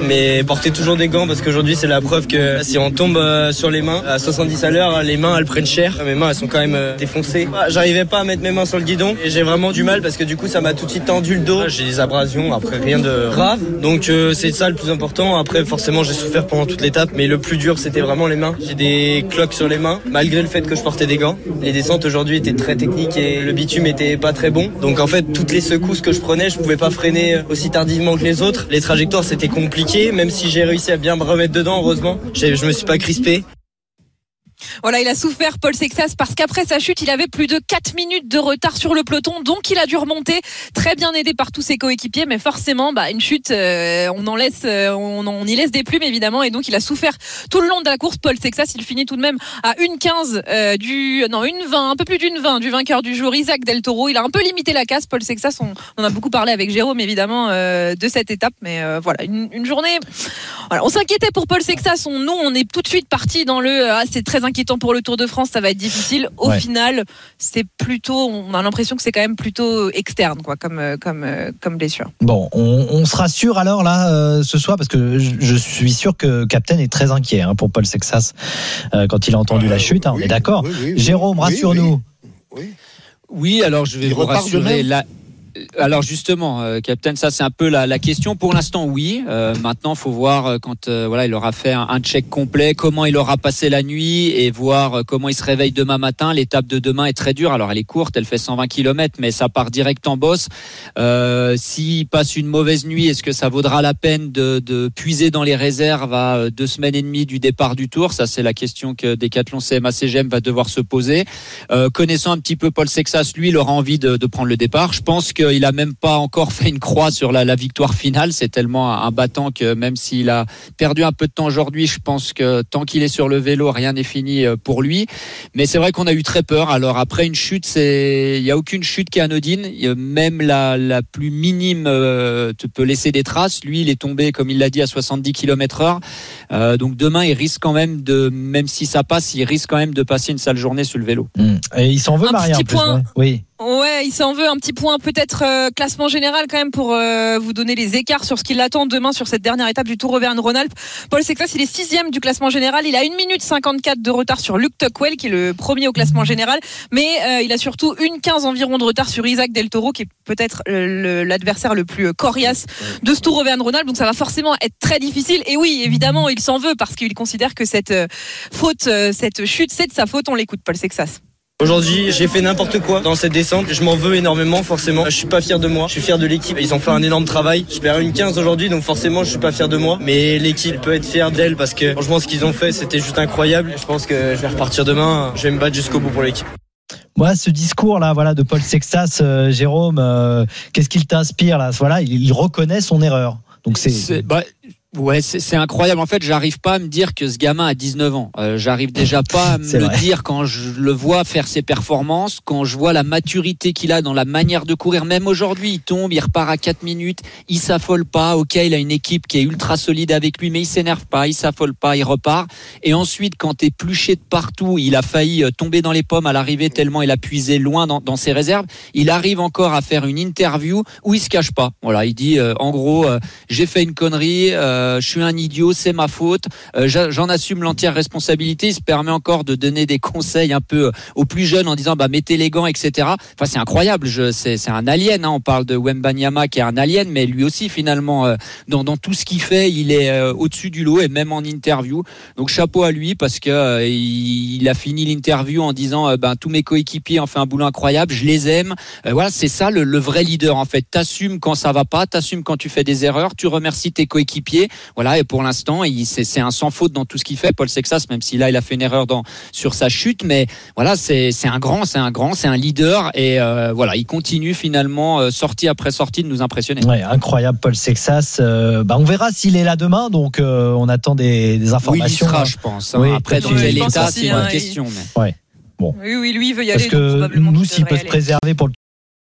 mais portez toujours des gants parce qu'aujourd'hui c'est la preuve que si on tombe sur les mains à 70 à l'heure, les mains elles prennent cher. Mes mains elles sont quand même défoncées. J'arrivais pas à mettre mes mains sur le guidon et j'ai vraiment du mal parce que du coup ça m'a tout de suite tendu le dos. J'ai des abrasions, après rien de grave. Donc c'est ça le plus important. Après forcément j'ai souffert pendant toute l'étape, mais le plus dur c'était vraiment les mains. J'ai des cloques sur les mains malgré le fait que je portais des gants. Les descentes aujourd'hui étaient très techniques et le bitume était pas très bon. Donc en fait toutes les secousses que je prenais, je pouvais pas freiner aussi tardivement que les autres. Les trajectoires c'était compliqué, même si j'ai réussi à bien me remettre dedans, heureusement. Je me suis pas crispé. Voilà, il a souffert Paul Sexas parce qu'après sa chute, il avait plus de 4 minutes de retard sur le peloton, donc il a dû remonter, très bien aidé par tous ses coéquipiers, mais forcément, une chute, on y laisse des plumes évidemment, et donc il a souffert tout le long de la course. Paul Sexas, il finit tout de même à 1,15 un peu plus d'une 20 du vainqueur du jour, Isaac Del Toro. Il a un peu limité la casse, Paul Sexas. On en a beaucoup parlé avec Jérôme évidemment de cette étape, mais voilà, une journée. Voilà, on s'inquiétait pour Paul Sexas. Nous, on est tout de suite parti dans c'est très inquiétant pour le Tour de France, ça va être difficile. Au final, c'est plutôt, on a l'impression que c'est quand même plutôt externe, quoi, comme blessure. Bon, on se rassure alors là ce soir, parce que je suis sûr que Captain est très inquiet pour Paul Sexas quand il a entendu la chute. On est d'accord. Oui. Jérôme, rassure-nous. Oui, alors je vais vous rassurer. Alors justement, Captain, ça c'est un peu la question. Pour l'instant, oui. Maintenant, faut voir quand il aura fait un check complet, comment il aura passé la nuit et voir comment il se réveille demain matin. L'étape de demain est très dure. Alors elle est courte, elle fait 120 km, mais ça part direct en bosse. S'il passe une mauvaise nuit, est-ce que ça vaudra la peine de puiser dans les réserves à 2 semaines et demie du départ du Tour? Ça c'est la question que Decathlon CMA-CGM va devoir se poser. Connaissant un petit peu Paul Sexas, lui, il aura envie de prendre le départ. Je pense qu'il a même pas encore fait une croix sur la victoire finale. C'est tellement un battant que même s'il a perdu un peu de temps aujourd'hui, je pense que tant qu'il est sur le vélo, rien n'est fini pour lui. Mais c'est vrai qu'on a eu très peur. Alors après une chute, il y a aucune chute qui est anodine. Même la plus minime peut laisser des traces. Lui, il est tombé, comme il l'a dit, à 70 km/h. Donc demain, il risque quand même même si ça passe, il risque quand même de passer une sale journée sur le vélo. Et il s'en veut, Maria, en plus. Oui. Ouais, il s'en veut. Un petit point peut-être classement général quand même pour vous donner les écarts sur ce qui l'attend demain sur cette dernière étape du Tour Auvergne-Rhône-Alpes. Paul Sexas, il est 6e du classement général. Il a 1 minute 54 de retard sur Luke Tuckwell qui est le premier au classement général. Mais il a surtout 1,15 environ de retard sur Isaac Del Toro qui est peut-être l'adversaire le plus coriace de ce Tour Auvergne-Rhône-Alpes. Donc ça va forcément être très difficile. Et oui, évidemment, il s'en veut parce qu'il considère que cette chute, c'est de sa faute. On l'écoute, Paul Sexas. Aujourd'hui, j'ai fait n'importe quoi dans cette descente. Je m'en veux énormément, forcément. Je suis pas fier de moi. Je suis fier de l'équipe. Ils ont fait un énorme travail. Je perds 1,15 aujourd'hui, donc forcément, je suis pas fier de moi. Mais l'équipe peut être fière d'elle parce que franchement, ce qu'ils ont fait, c'était juste incroyable. Je pense que je vais repartir demain. Je vais me battre jusqu'au bout pour l'équipe. Moi, ce discours-là, de Paul Sexas, Jérôme, qu'est-ce qu'il t'inspire là? Voilà, il reconnaît son erreur. Donc Ouais, c'est incroyable. En fait, j'arrive pas à me dire que ce gamin a 19 ans. J'arrive déjà pas à me le dire quand je le vois faire ses performances, quand je vois la maturité qu'il a dans la manière de courir. Même aujourd'hui, il tombe, il repart à 4 minutes, il s'affole pas. Ok, il a une équipe qui est ultra solide avec lui, mais il s'énerve pas, il s'affole pas, il repart. Et ensuite, quand épluché de partout, il a failli tomber dans les pommes à l'arrivée tellement il a puisé loin dans ses réserves. Il arrive encore à faire une interview où il se cache pas. Voilà, il dit en gros, j'ai fait une connerie. Je suis un idiot, c'est ma faute, j'en assume l'entière responsabilité. Il se permet encore de donner des conseils un peu aux plus jeunes en disant mettez les gants, etc. Enfin, c'est incroyable, c'est un alien, on parle de Wembanyama qui est un alien, mais lui aussi finalement dans tout ce qu'il fait, il est au-dessus du lot, et même en interview. Donc chapeau à lui parce que il a fini l'interview en disant tous mes coéquipiers ont fait un boulot incroyable, je les aime. Voilà, c'est ça le vrai leader en fait. T'assumes quand ça va pas, t'assumes quand tu fais des erreurs, tu remercies tes coéquipiers. Voilà, et pour l'instant, c'est un sans faute dans tout ce qu'il fait, Paul Sexas, même si là, il a fait une erreur sur sa chute, mais voilà, c'est un leader, et voilà, il continue finalement, sortie après sortie, de nous impressionner. Ouais, incroyable, Paul Sexas. On verra s'il est là demain, donc on attend des informations. Oui, il sera, je pense. Oui, après, dans quel état, c'est une question. Mais... Ouais. Bon. Oui, lui, il veut y aller. Parce que nous, s'il peut se préserver pour le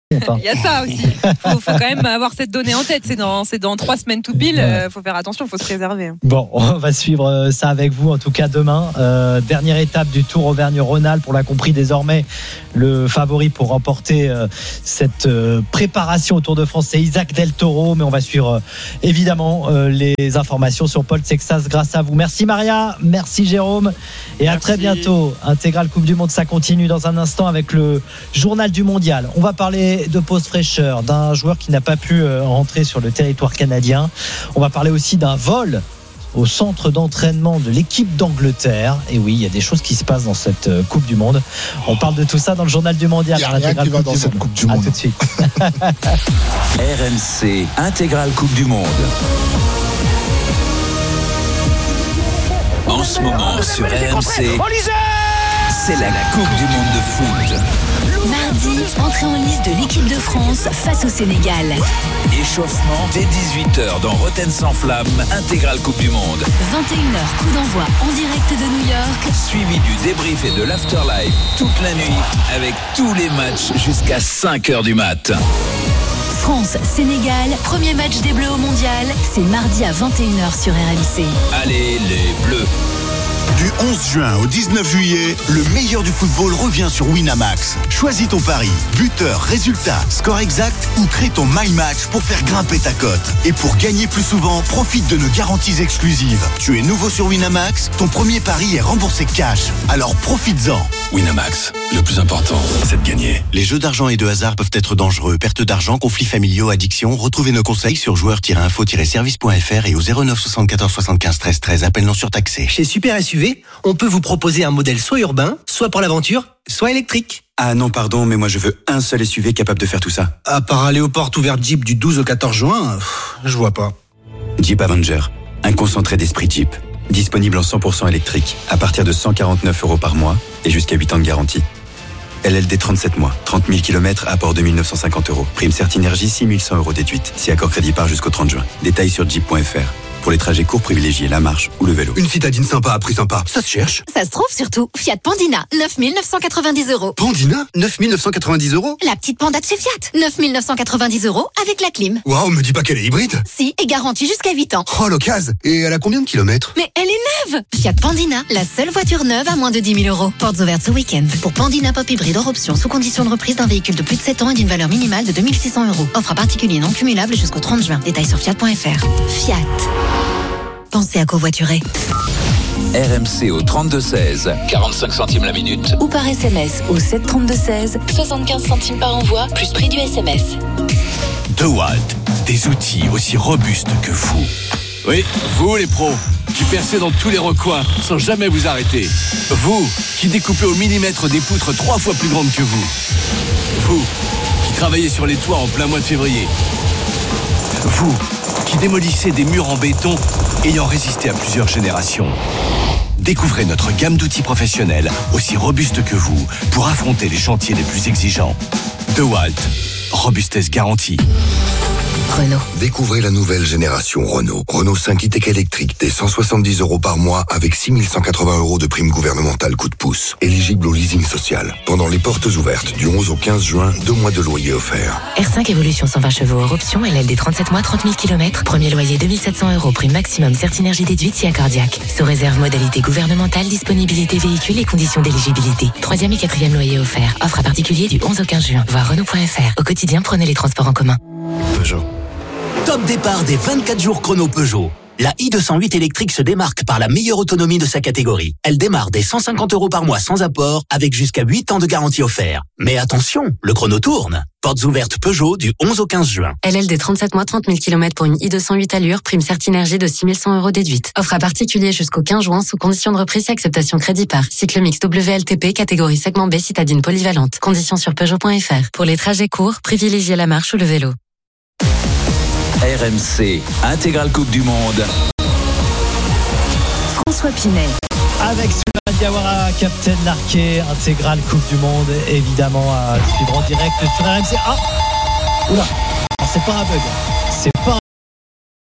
Il y a ça aussi. Faut quand même avoir cette donnée en tête. C'est dans 3 semaines tout pile. Faut faire attention, faut se préserver. Bon, on va suivre ça avec vous en tout cas demain. Dernière étape du Tour Auvergne-Rhône-Alpes. On l'a compris désormais, le favori pour remporter cette préparation au Tour de France, c'est Isaac Del Toro. Mais on va suivre évidemment les informations sur Paul Sexas grâce à vous. Merci Maria, merci Jérôme et à très bientôt. Intégrale Coupe du Monde, ça continue dans un instant avec le journal du mondial. On va parler de pause fraîcheur, d'un joueur qui n'a pas pu rentrer sur le territoire canadien. On va parler aussi d'un vol au centre d'entraînement de l'équipe d'Angleterre. Et oui, il y a des choses qui se passent dans cette Coupe du Monde. On parle de tout ça dans le journal du mondial. Il n'y a rien qui va dans cette Coupe du Monde. À tout de suite. RMC Intégrale Coupe du Monde. En ce moment sur RMC, c'est la Coupe du Monde de foot. Mardi, entrée en liste de l'équipe de France face au Sénégal. Échauffement dès 18h dans Rotten sans flamme, Intégrale Coupe du Monde. 21h, coup d'envoi en direct de New York. Suivi du débrief et de l'afterlife toute la nuit avec tous les matchs jusqu'à 5h du mat. France-Sénégal, premier match des Bleus au Mondial. C'est mardi à 21h sur RMC. Allez les Bleus. Du 11 juin au 19 juillet, le meilleur du football revient sur Winamax. Choisis ton pari, buteur, résultat, score exact ou crée ton My Match pour faire grimper ta cote. Et pour gagner plus souvent, profite de nos garanties exclusives. Tu es nouveau sur Winamax, ton premier pari est remboursé cash. Alors profites-en. Winamax, le plus important, c'est de gagner. Les jeux d'argent et de hasard peuvent être dangereux. Perte d'argent, conflits familiaux, addiction. Retrouvez nos conseils sur joueurs-info-service.fr et au 09 74 75 13 13. Appel non surtaxé. Chez Super SUV, on peut vous proposer un modèle soit urbain, soit pour l'aventure, soit électrique. Ah non, pardon, mais moi je veux un seul SUV capable de faire tout ça. À part aller aux portes ouvertes Jeep du 12 au 14 juin, je vois pas. Jeep Avenger, un concentré d'esprit Jeep. Disponible en 100% électrique, à partir de 149 € par mois et jusqu'à 8 ans de garantie. LLD 37 mois, 30 000 km, apport de 1 950 €. Prime Certinergie, 6 100 € déduite, si accord crédit par jusqu'au 30 juin. Détails sur jeep.fr. Pour les trajets courts, privilégiez la marche ou le vélo. Une citadine sympa à prix sympa, ça se cherche. Ça se trouve surtout. Fiat Pandina, 9 990 €. Pandina, 9 990 €. La petite Panda de chez Fiat, 9 990 € avec la clim. Waouh, me dis pas qu'elle est hybride. Si, et garantie jusqu'à 8 ans. Oh, l'occasion. Et elle a combien de kilomètres? Mais elle est neuve. Fiat Pandina, la seule voiture neuve à moins de 10 000 €. Portes ouvertes ce week-end. Pour Pandina Pop Hybride hors option, sous condition de reprise d'un véhicule de plus de 7 ans et d'une valeur minimale de 2 600 €. Offre à particulier non cumulable jusqu'au 30 juin. Détails sur fiat.fr. Fiat. Pensez à covoiturer. RMC au 32-16, 45 centimes la minute. Ou par SMS au 732-16, 75 centimes par envoi, plus prix du SMS. DeWalt, des outils aussi robustes que vous. Oui, vous les pros, qui percez dans tous les recoins sans jamais vous arrêter. Vous, qui découpez au millimètre des poutres 3 fois plus grandes que vous. Vous, qui travaillez sur les toits en plein mois de février. Vous, qui démolissez des murs en béton ayant résisté à plusieurs générations. Découvrez notre gamme d'outils professionnels aussi robustes que vous pour affronter les chantiers les plus exigeants. DeWalt, robustesse garantie. Renault. Découvrez la nouvelle génération Renault. Renault 5 e-tech électrique dès 170 € par mois avec 6 180 € de prime gouvernementale coup de pouce. Éligible au leasing social. Pendant les portes ouvertes du 11 au 15 juin, 2 mois de loyer offerts. R5 Evolution 120 chevaux hors option, LLD 37 mois, 30 000 km. Premier loyer 2 700 €, prime maximum Certinergie déduite si accordiaque. Sous réserve modalité gouvernementale, disponibilité véhicule et conditions d'éligibilité. 3e et 4e loyer offert. Offre à particulier du 11 au 15 juin. Voir Renault.fr. Au quotidien, prenez les transports en commun. Peugeot. Top départ des 24 jours chrono Peugeot. La i208 électrique se démarque par la meilleure autonomie de sa catégorie. Elle démarre dès 150 € par mois sans apport, avec jusqu'à 8 ans de garantie offert. Mais attention, le chrono tourne. Portes ouvertes Peugeot du 11 au 15 juin. LLD 37 mois, 30 000 km pour une i208 allure, prime Certinergie de 6 100 € déduite. Offre à particulier jusqu'au 15 juin sous condition de reprise et acceptation crédit par. Cycle mix WLTP, catégorie segment B, citadine polyvalente. Conditions sur Peugeot.fr. Pour les trajets courts, privilégiez la marche ou le vélo. RMC, Intégrale Coupe du Monde. François Pinet. Avec Souleymane Diawara, Captain Larquet, Intégrale Coupe du Monde, évidemment à suivre en direct sur RMC. Ah, oula, c'est pas un bug, c'est pas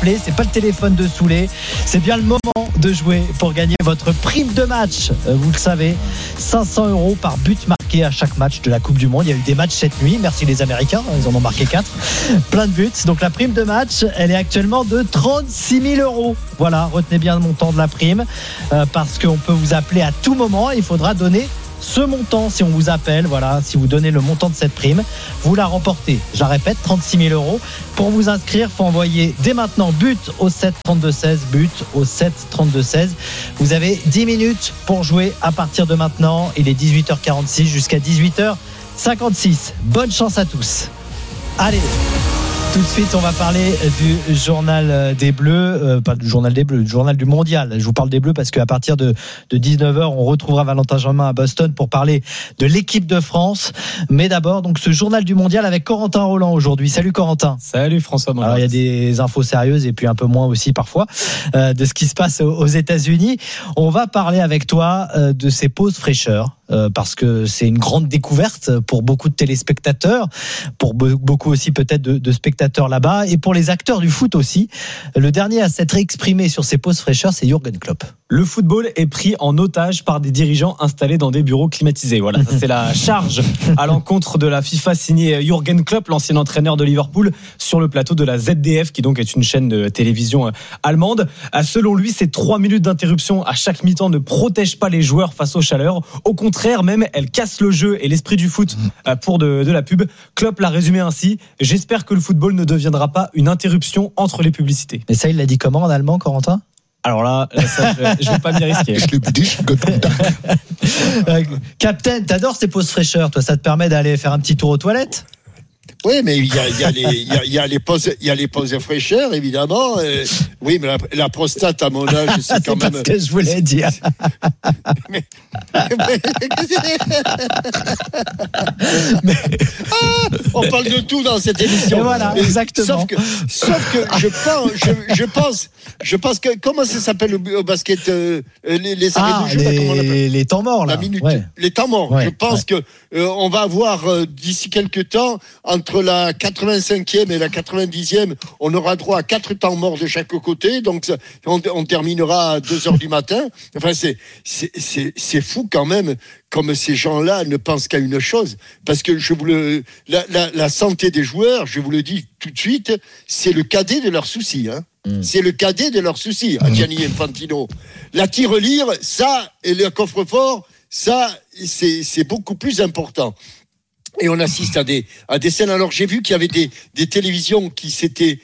appeler, c'est pas le téléphone de Soulé, c'est bien le moment de jouer pour gagner votre prime de match. Vous le savez, 500 € par but marqué à chaque match de la Coupe du Monde. Il y a eu des matchs cette nuit, merci les Américains, ils en ont marqué 4, plein de buts. Donc la prime de match, elle est actuellement de 36 000 €. Voilà, retenez bien le montant de la prime, parce qu'on peut vous appeler à tout moment. Il faudra donner ce montant si on vous appelle. Voilà, si vous donnez le montant de cette prime, vous la remportez. Je la répète, 36 000 €. Pour vous inscrire, il faut envoyer dès maintenant but au 7 32 16, but au 7 32 16. Vous avez 10 minutes pour jouer à partir de maintenant. Il est 18h46 jusqu'à 18h56. Bonne chance à tous. Allez, tout de suite, on va parler du journal des Bleus, pas du journal des Bleus, du journal du Mondial. Je vous parle des Bleus parce qu'à partir de 19h, on retrouvera Valentin Jamin à Boston pour parler de l'équipe de France. Mais d'abord, donc, ce journal du Mondial avec Corentin Roland aujourd'hui. Salut Corentin. Salut François. Alors, il y a des infos sérieuses et puis un peu moins aussi parfois de ce qui se passe aux États-Unis. On va parler avec toi de ces pauses fraîcheurs. Parce que c'est une grande découverte pour beaucoup de téléspectateurs, pour beaucoup aussi peut-être de spectateurs là-bas, et pour les acteurs du foot aussi. Le dernier à s'être exprimé sur ces pauses fraîcheurs, c'est Jürgen Klopp. Le football est pris en otage par des dirigeants installés dans des bureaux climatisés. Voilà, ça, c'est la charge à l'encontre de la FIFA signée Jürgen Klopp, l'ancien entraîneur de Liverpool, sur le plateau de la ZDF, qui donc est une chaîne de télévision allemande. Selon lui, ces 3 minutes d'interruption à chaque mi-temps ne protègent pas les joueurs face aux chaleurs. Au contraire, même, elles cassent le jeu et l'esprit du foot pour de la pub. Klopp l'a résumé ainsi: j'espère que le football ne deviendra pas une interruption entre les publicités. Et ça, il l'a dit comment en allemand, Corentin ? Alors là, ça, je ne vais pas m'y risquer. Captain, t'adores ces pauses fraîcheurs, toi, ça te permet d'aller faire un petit tour aux toilettes ? Oui, mais il y a les pauses fraîcheurs, évidemment. Oui, mais la prostate à mon âge, c'est quand même. C'est ce que je voulais dire. On parle de tout dans cette émission. Et voilà, exactement. Sauf que je pense que comment ça s'appelle au basket, les arrêts de jeu, comment on appelle ? Les temps morts là. La minute, ouais. Les temps morts. Ouais, je pense que on va avoir d'ici quelques temps, entre la 85e et la 90e, on aura droit à 4 temps morts de chaque côté. Donc on terminera à 2h du matin. Enfin, c'est fou quand même, comme ces gens-là ne pensent qu'à une chose. Parce que la santé des joueurs, je vous le dis tout de suite, c'est le cadet de leurs soucis. Hein. C'est le cadet de leurs soucis, à Gianni Infantino. La tirelire, ça, et le coffre-fort, ça, c'est beaucoup plus important. Et on assiste à des scènes. Alors, j'ai vu qu'il y avait des télévisions qui s'étaient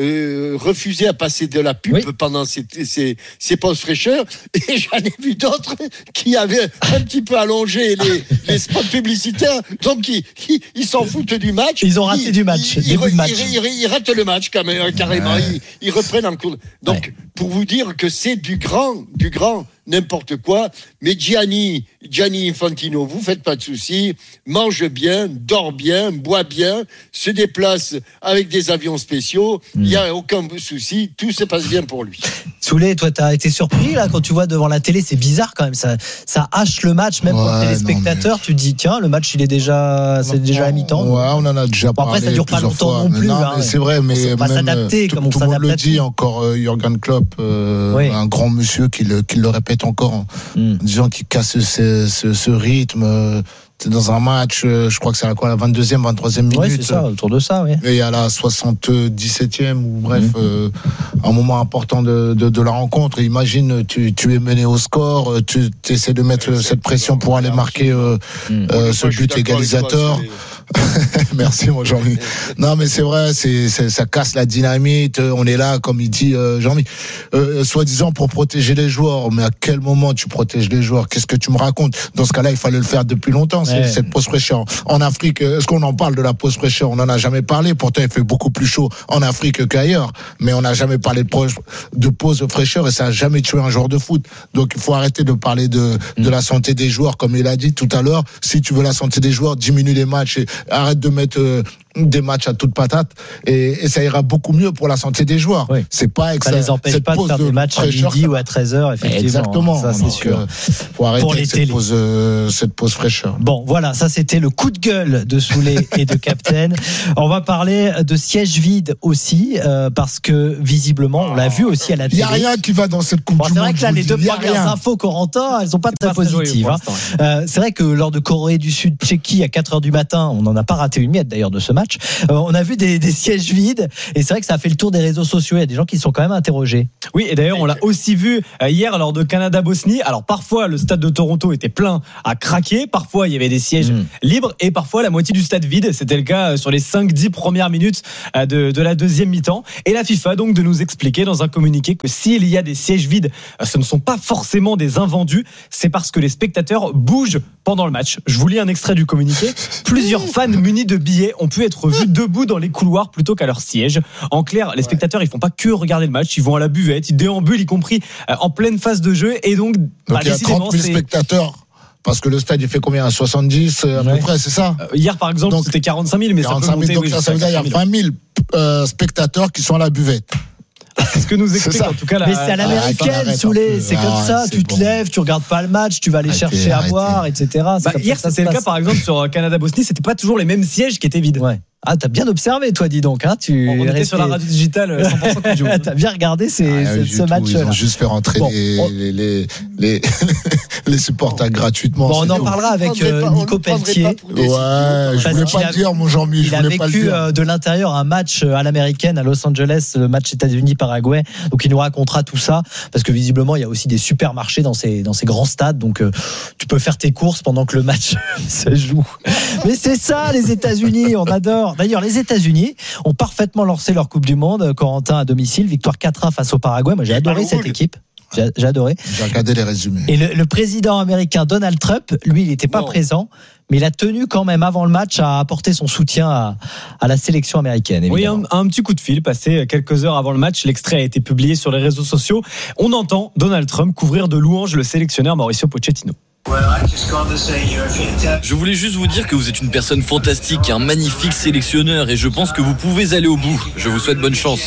refusé à passer de la pub pendant ces pauses fraîcheurs, et j'en ai vu d'autres qui avaient un petit peu allongé les spots publicitaires, donc ils s'en foutent du match. Ils ont raté du match. Ils ratent le match quand même, carrément. Ouais. Ils reprennent en cours. Donc, pour vous dire que c'est du grand n'importe quoi, mais Gianni Infantino, vous faites pas de soucis, mange bien, dort bien, boit bien, se déplace avec des avions spéciaux, il n'y a aucun souci, tout se passe bien pour lui. Soulé, toi t'as été surpris là quand tu vois devant la télé, c'est bizarre quand même, ça hache le match même pour le téléspectateur, tu te dis tiens, le match c'est déjà à mi-temps. Ouais, on en a déjà parlé. Après ça dure pas longtemps fois. non plus. Non, mais c'est vrai, mais on va s'adapter comme on s'adapte. Tout le monde le dit encore, Jürgen Klopp, un grand monsieur qui le répète encore en disant qu'il casse ce rythme. Dans un match, je crois que c'est à quoi, la 22e, 23e minute. Oui, c'est ça, autour de ça, oui. Et à la 77e, ou bref, un moment important de la rencontre. Imagine, tu es mené au score, tu essaies de mettre cette pression pour aller marquer ce but égalisateur. Merci mon Jean-Mi. Non mais c'est vrai, ça casse la dynamite. On est là, comme il dit Jean-Mi, soi-disant pour protéger les joueurs. Mais à quel moment tu protèges les joueurs? Qu'est-ce que tu me racontes? Dans ce cas-là, il fallait le faire depuis longtemps. Cette pause fraîcheur en Afrique. Est-ce qu'on en parle de la pause fraîcheur? On n'en a jamais parlé. Pourtant, il fait beaucoup plus chaud en Afrique qu'ailleurs. Mais on n'a jamais parlé de pause fraîcheur et ça n'a jamais tué un joueur de foot. Donc il faut arrêter de parler de la santé des joueurs, comme il a dit tout à l'heure. Si tu veux la santé des joueurs, diminue les matchs et arrête de mettre mettre des matchs à toute patate et ça ira beaucoup mieux pour la santé des joueurs. Oui. C'est pas ça les empêche pas de faire des matchs à midi ou à 13h, effectivement. Exactement. Ça, c'est sûr. Faut arrêter cette pause fraîcheur. Bon, voilà, ça c'était le coup de gueule de Soulé et de Captain. On va parler de siège vide aussi, parce que visiblement, on l'a vu aussi à la télé. Il n'y a rien qui va dans cette Coupe du Monde. C'est vrai que là, les deux premières infos, Corentin, elles sont pas très positives. C'est vrai que lors de Corée du Sud-Tchéquie à 4h du matin, on n'en a pas raté une miette d'ailleurs de ce match, on a vu des sièges vides et c'est vrai que ça a fait le tour des réseaux sociaux. Il y a des gens qui sont quand même interrogés. Oui, et d'ailleurs, on l'a aussi vu hier lors de Canada-Bosnie. Alors parfois, le stade de Toronto était plein à craquer. Parfois, il y avait des sièges libres et parfois la moitié du stade vide. C'était le cas sur les 5-10 premières minutes de la deuxième mi-temps. Et la FIFA donc de nous expliquer dans un communiqué que s'il y a des sièges vides, ce ne sont pas forcément des invendus. C'est parce que les spectateurs bougent pendant le match. Je vous lis un extrait du communiqué. Plusieurs fans munis de billets ont pu être vus debout dans les couloirs plutôt qu'à leur siège. En clair, les spectateurs, ils font pas que regarder le match, ils vont à la buvette, ils déambulent, y compris en pleine phase de jeu. Et donc il y a 30 000 spectateurs. Parce que le stade, il fait combien? 70 à peu près, c'est ça? Hier, par exemple, c'était 45 000, mais 45 000, ça peut monter. Donc ça veut dire qu'il y a 20 000 spectateurs qui sont à la buvette. C'est ce que nous explique en tout cas mais c'est à l'américaine, Soulé, c'est comme ça, tu te lèves, tu regardes pas le match, tu vas aller chercher à boire, etc. Hier, c'était le cas par exemple sur Canada-Bosnie, c'était pas toujours les mêmes sièges qui étaient vides. Ouais. Ah, t'as bien observé, toi, dis donc. Hein, on était sur la radio digitale 100% Coupe du Monde. T'as bien regardé ce match-là. Ils ont juste fait rentrer les supporters gratuitement. Bon, on en parlera avec Nico Pelletier. Ouais, je voulais pas le dire, mon Jean-Mi. Il a vécu de l'intérieur un match à l'américaine à Los Angeles, le match États-Unis-Paraguay. Donc, il nous racontera tout ça. Parce que visiblement, il y a aussi des supermarchés dans ces grands stades. Donc, tu peux faire tes courses pendant que le match se joue. Mais c'est ça, les États-Unis. On adore. D'ailleurs, les États-Unis ont parfaitement lancé leur Coupe du Monde. Corentin à domicile, victoire 4-1 face au Paraguay. Moi, j'ai adoré cette équipe. J'ai adoré. J'ai regardé les résumés. Et le président américain Donald Trump, lui, il n'était pas présent, mais il a tenu quand même avant le match à apporter son soutien à la sélection américaine. Évidemment. Oui, un petit coup de fil passé quelques heures avant le match. L'extrait a été publié sur les réseaux sociaux. On entend Donald Trump couvrir de louanges le sélectionneur Mauricio Pochettino. Je voulais juste vous dire que vous êtes une personne fantastique, un magnifique sélectionneur et je pense que vous pouvez aller au bout. Je vous souhaite bonne chance.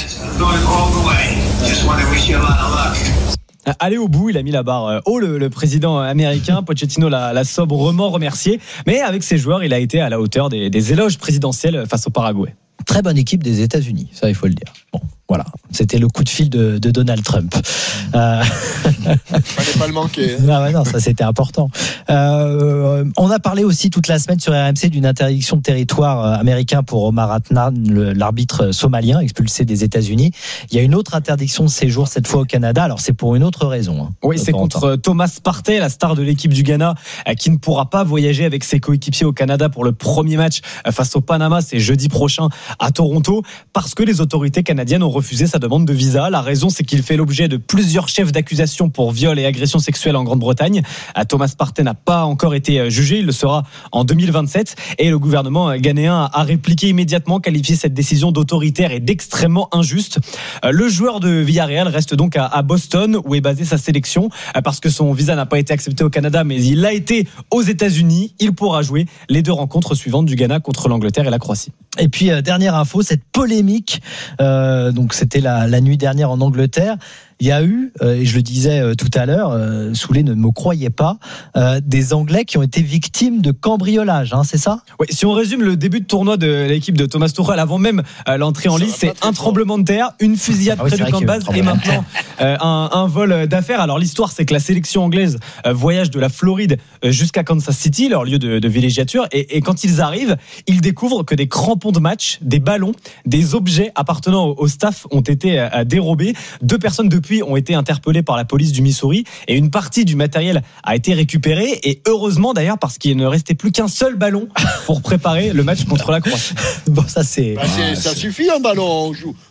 Aller au bout, il a mis la barre haut, le président américain. Pochettino l'a sobrement remercié, mais avec ses joueurs, il a été à la hauteur des éloges présidentiels face au Paraguay. Très bonne équipe des États-Unis, ça il faut le dire. Bon, voilà, c'était le coup de fil de Donald Trump. Fallait pas le manquer. Ah ouais, non, ça c'était important. On a parlé aussi toute la semaine sur RMC d'une interdiction de territoire américain pour Omar Adnan, l'arbitre somalien expulsé des États-Unis. Il y a une autre interdiction de séjour cette fois au Canada. Alors c'est pour une autre raison. Hein, oui, c'est contre Thomas Partey, la star de l'équipe du Ghana, qui ne pourra pas voyager avec ses coéquipiers au Canada pour le premier match face au Panama. C'est jeudi prochain à Toronto, parce que les autorités canadiennes ont refusé sa demande de visa. La raison, c'est qu'il fait l'objet de plusieurs chefs d'accusation pour viol et agression sexuelle en Grande-Bretagne. Thomas Partey n'a pas encore été jugé, il le sera en 2027. Et le gouvernement ghanéen a répliqué immédiatement, qualifié cette décision d'autoritaire et d'extrêmement injuste. Le joueur de Villarreal reste donc à Boston, où est basée sa sélection, parce que son visa n'a pas été accepté au Canada, mais il l'a été aux États-Unis. Il pourra jouer les deux rencontres suivantes du Ghana contre l'Angleterre et la Croatie. Et puis dernière info, cette polémique, donc c'était la nuit dernière en Angleterre. Il y a eu, et je le disais tout à l'heure, Soulé ne me croyait pas, des Anglais qui ont été victimes de cambriolage, hein, c'est ça ? Oui, si on résume le début de tournoi de l'équipe de Thomas Tuchel, avant même l'entrée en lice, c'est un tremblement de terre, une fusillade près du camp de base et maintenant un vol d'affaires. Alors l'histoire, c'est que la sélection anglaise voyage de la Floride jusqu'à Kansas City, leur lieu de villégiature, et quand ils arrivent, ils découvrent que des crampons de match, des ballons, des objets appartenant au staff ont été dérobés. 2 personnes depuis ont été interpellées par la police du Missouri et une partie du matériel a été récupérée, et heureusement d'ailleurs, parce qu'il ne restait plus qu'un seul ballon pour préparer le match contre la Croatie. Bon, ça c'est. Ça suffit un ballon.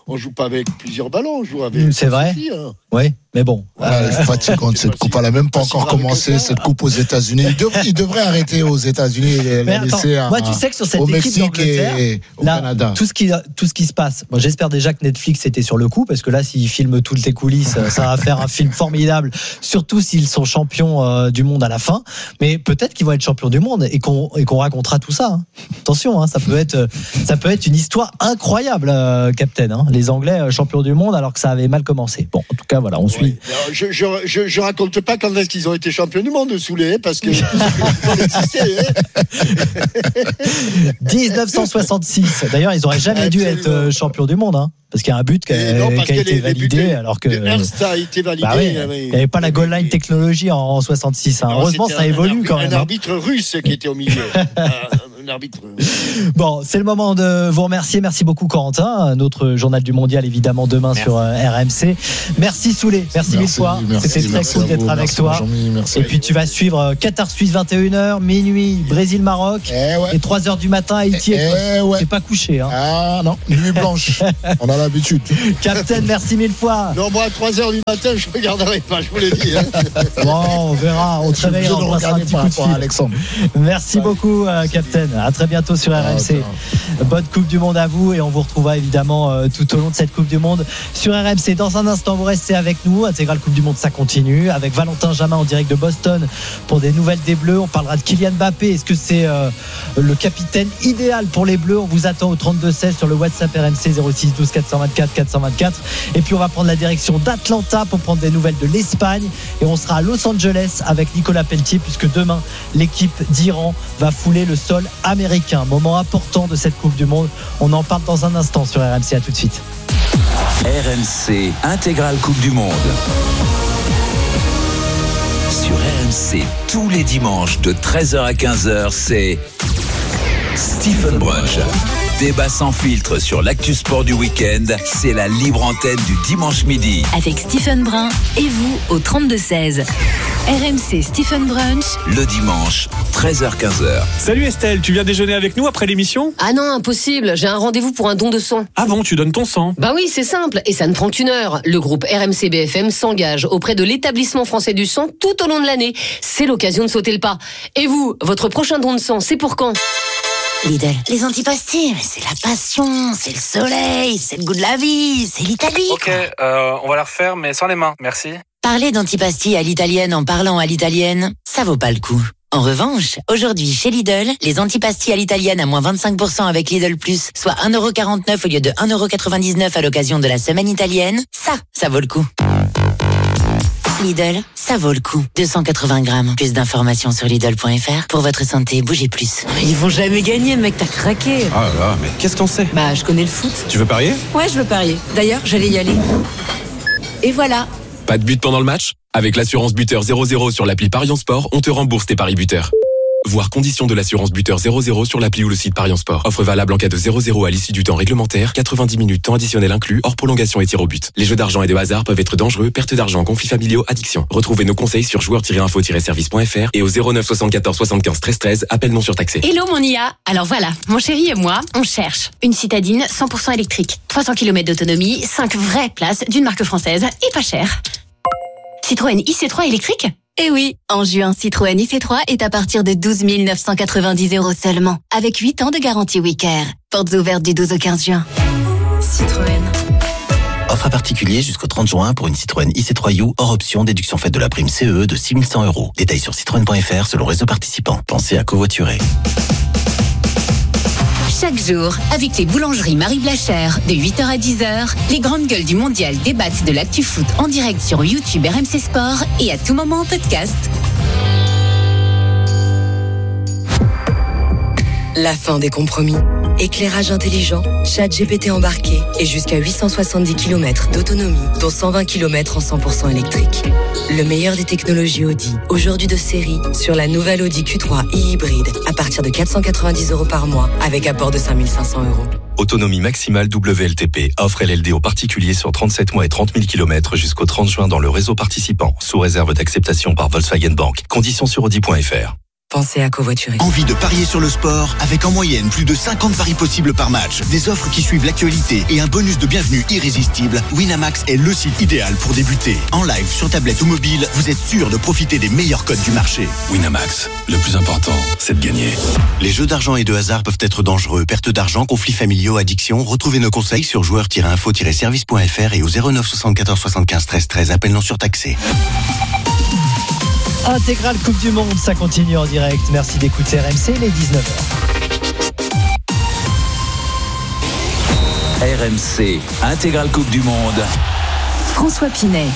on joue pas avec plusieurs ballons, on joue avec. C'est vrai. Suffit, hein. Oui, mais bon. Fatigante cette coupe. Elle n'a même pas encore commencé cette coupe aux États-Unis. Il devrait arrêter aux États-Unis et la laisser moi, tu sais que sur cette au équipe Mexique et au Canada. Tout ce qui se passe. Moi, j'espère déjà que Netflix était sur le coup, parce que là, s'ils filment toutes les coulisses, ça va faire un film formidable. Surtout s'ils sont champions du monde à la fin. Mais peut-être qu'ils vont être champions du monde et qu'on racontera tout ça. Hein. Attention, hein, ça peut être une histoire incroyable, Captain. Hein. Les Anglais champions du monde alors que ça avait mal commencé. Bon, en tout cas, voilà, on suit. Je raconte pas quand est-ce qu'ils ont été champions du monde, Soulé, parce que 1966. D'ailleurs, ils auraient jamais dû être champions du monde, hein, parce qu'il y a un but qui a été validé, alors que Ernst a été validé. Il n'y avait pas la goal line technologie en 66. Hein. Heureusement, ça évolue quand même. Un arbitre russe qui était au milieu. Un arbitre. Bon, c'est le moment de vous remercier. Merci beaucoup, Corentin. Notre journal du mondial, évidemment, demain sur RMC. Merci, Soulé. Merci mille fois. C'était très cool d'être avec toi. Et puis, tu vas suivre Qatar Suisse 21h, minuit, Brésil-Maroc, et 3h du matin, Haïti. T'es pas couché. Hein. Ah non, nuit blanche. On a l'habitude. Captain, merci mille fois. Non, moi, à 3h du matin, je ne regarderai pas, je vous l'ai dit. Hein. Bon, on verra. On te réveille, on passera un petit coup de fil. Alexandre. Merci beaucoup, Captain. À très bientôt sur RMC. Bonne Coupe du Monde à vous, et on vous retrouvera évidemment tout au long de cette Coupe du Monde sur RMC. Dans un instant, vous restez avec nous. Intégrale Coupe du Monde, ça continue avec Valentin Jamin en direct de Boston pour des nouvelles des Bleus. On parlera de Kylian Mbappé. Est-ce que c'est le capitaine idéal pour les Bleus? On vous attend au 32-16 sur le WhatsApp RMC 06 12 424 424. Et puis on va prendre la direction d'Atlanta pour prendre des nouvelles de l'Espagne, et on sera à Los Angeles avec Nicolas Pelletier, puisque demain l'équipe d'Iran va fouler le sol américain. Moment important de cette Coupe du Monde. On en parle dans un instant sur RMC. À tout de suite. RMC Intégrale Coupe du Monde. Sur RMC, tous les dimanches de 13h à 15h, c'est Stephen Brunch. Débat sans filtre sur l'actu sport du week-end, c'est la libre antenne du dimanche midi. Avec Stephen Brun et vous au 32-16. RMC Stephen Brunch. Le dimanche, 13h-15h. Salut Estelle, tu viens déjeuner avec nous après l'émission? Ah non, impossible, j'ai un rendez-vous pour un don de sang. Ah bon, tu donnes ton sang? Bah oui, c'est simple, et ça ne prend qu'une heure. Le groupe RMC BFM s'engage auprès de l'établissement français du sang tout au long de l'année. C'est l'occasion de sauter le pas. Et vous, votre prochain don de sang, c'est pour quand? Lidl. Les antipastilles, c'est la passion, c'est le soleil, c'est le goût de la vie, c'est l'Italie. Ok, on va la refaire, mais sans les mains, merci. Parler d'antipastilles à l'italienne en parlant à l'italienne, ça vaut pas le coup. En revanche, aujourd'hui chez Lidl, les antipastilles à l'italienne à moins 25% avec Lidl Plus, soit 1,49€ au lieu de 1,99€ à l'occasion de la semaine italienne, ça vaut le coup. Lidl, ça vaut le coup. 280 grammes. Plus d'informations sur Lidl.fr. Pour votre santé, bougez plus. Ils vont jamais gagner, mec, t'as craqué. Ah là, mais qu'est-ce qu'on sait? Bah, je connais le foot. Tu veux parier? Ouais, je veux parier. D'ailleurs, j'allais y aller. Et voilà. Pas de but pendant le match? Avec l'assurance buteur 00 sur l'appli Parions Sport, on te rembourse tes paris buteurs. Voir conditions de l'assurance buteur 00 sur l'appli ou le site Parions Sport. Offre valable en cas de 0-0 à l'issue du temps réglementaire, 90 minutes temps additionnel inclus, hors prolongation et tir au but. Les jeux d'argent et de hasard peuvent être dangereux, perte d'argent, conflits familiaux, addiction. Retrouvez nos conseils sur joueurs-info-service.fr et au 09 74 75 13 13, appel non surtaxé. Hello mon IA. Alors voilà, mon chéri et moi, on cherche une citadine 100% électrique, 300 km d'autonomie, 5 vraies places d'une marque française et pas cher. Citroën IC3 électrique? Eh oui, en juin, Citroën IC3 est à partir de 12 990€ seulement, avec 8 ans de garantie WeCare. Portes ouvertes du 12 au 15 juin. Citroën. Offre à particulier jusqu'au 30 juin pour une Citroën IC3U hors option, déduction faite de la prime CE de 6 100€. Détails sur citroën.fr selon réseau participant. Pensez à covoiturer. Chaque jour, avec les boulangeries Marie Blachère, de 8h à 10h, les grandes gueules du mondial débattent de l'actu foot en direct sur YouTube RMC Sport et à tout moment en podcast. La fin des compromis. Éclairage intelligent, ChatGPT embarqué et jusqu'à 870 km d'autonomie, dont 120 km en 100% électrique. Le meilleur des technologies Audi, aujourd'hui de série, sur la nouvelle Audi Q3 e-hybride, à partir de 490€ par mois, avec apport de 5 500€. Autonomie maximale WLTP. Offre LLD aux particuliers sur 37 mois et 30 000 km jusqu'au 30 juin dans le réseau participant, sous réserve d'acceptation par Volkswagen Bank. Conditions sur Audi.fr. pensez à covoiturer. Envie de parier sur le sport avec en moyenne plus de 50 paris possibles par match, des offres qui suivent l'actualité et un bonus de bienvenue irrésistible. Winamax est le site idéal pour débuter. En live, sur tablette ou mobile, vous êtes sûr de profiter des meilleurs codes du marché. Winamax, le plus important, c'est de gagner. Les jeux d'argent et de hasard peuvent être dangereux. Perte d'argent, conflits familiaux, addiction. Retrouvez nos conseils sur joueurs-info-service.fr et au 09 74 75 13 13. Appel non surtaxé. Intégrale Coupe du Monde, ça continue en direct. Merci d'écouter RMC, les 19h. RMC, Intégrale Coupe du Monde. François Pinet.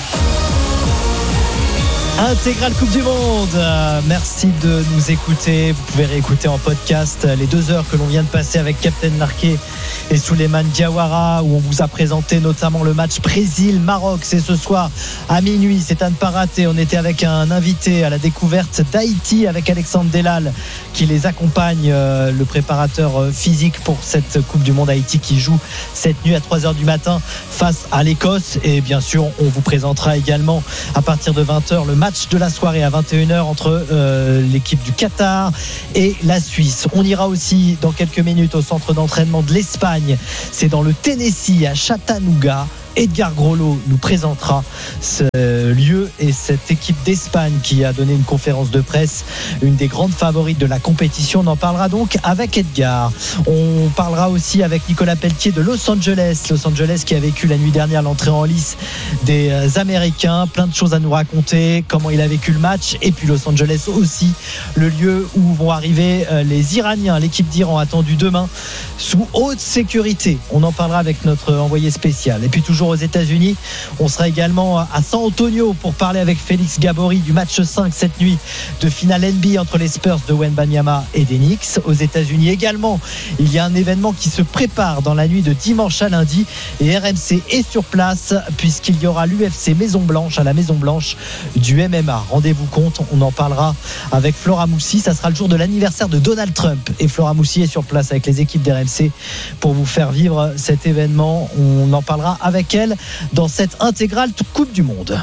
Intégrale Coupe du Monde. Merci de nous écouter. Vous pouvez réécouter en podcast les 2 heures que l'on vient de passer avec Captain Larquet et Souleymane Diawara, où on vous a présenté notamment le match Brésil-Maroc. C'est ce soir à minuit, c'est à ne pas rater. On était avec un invité à la découverte d'Haïti avec Alexandre Delal qui les accompagne, le préparateur physique pour cette Coupe du Monde. Haïti qui joue cette nuit à 3h du matin face à l'Écosse. Et bien sûr, on vous présentera également à partir de 20h le match de la soirée à 21h entre l'équipe du Qatar et la Suisse. On ira aussi dans quelques minutes au centre d'entraînement de l'Espagne. C'est dans le Tennessee à Chattanooga. Edgar Grolot nous présentera ce lieu et cette équipe d'Espagne qui a donné une conférence de presse, une des grandes favorites de la compétition. On en parlera donc avec Edgar. On parlera aussi avec Nicolas Pelletier de Los Angeles qui a vécu la nuit dernière l'entrée en lice des Américains. Plein de choses à nous raconter, comment il a vécu le match, et puis Los Angeles aussi, le lieu où vont arriver les Iraniens, l'équipe d'Iran attendue demain sous haute sécurité. On en parlera avec notre envoyé spécial. Et puis toujours aux États-Unis, on sera également à San Antonio pour parler avec Félix Gabory du match 5 cette nuit de finale NBA entre les Spurs de Wembanyama et des Knicks. Aux États-Unis également, il y a un événement qui se prépare dans la nuit de dimanche à lundi, et RMC est sur place puisqu'il y aura l'UFC Maison Blanche à la Maison Blanche du MMA. Rendez-vous compte, on en parlera avec Flora Moussi. Ça sera le jour de l'anniversaire de Donald Trump et Flora Moussi est sur place avec les équipes d'RMC pour vous faire vivre cet événement. On en parlera avec elle dans cette intégrale Coupe du Monde.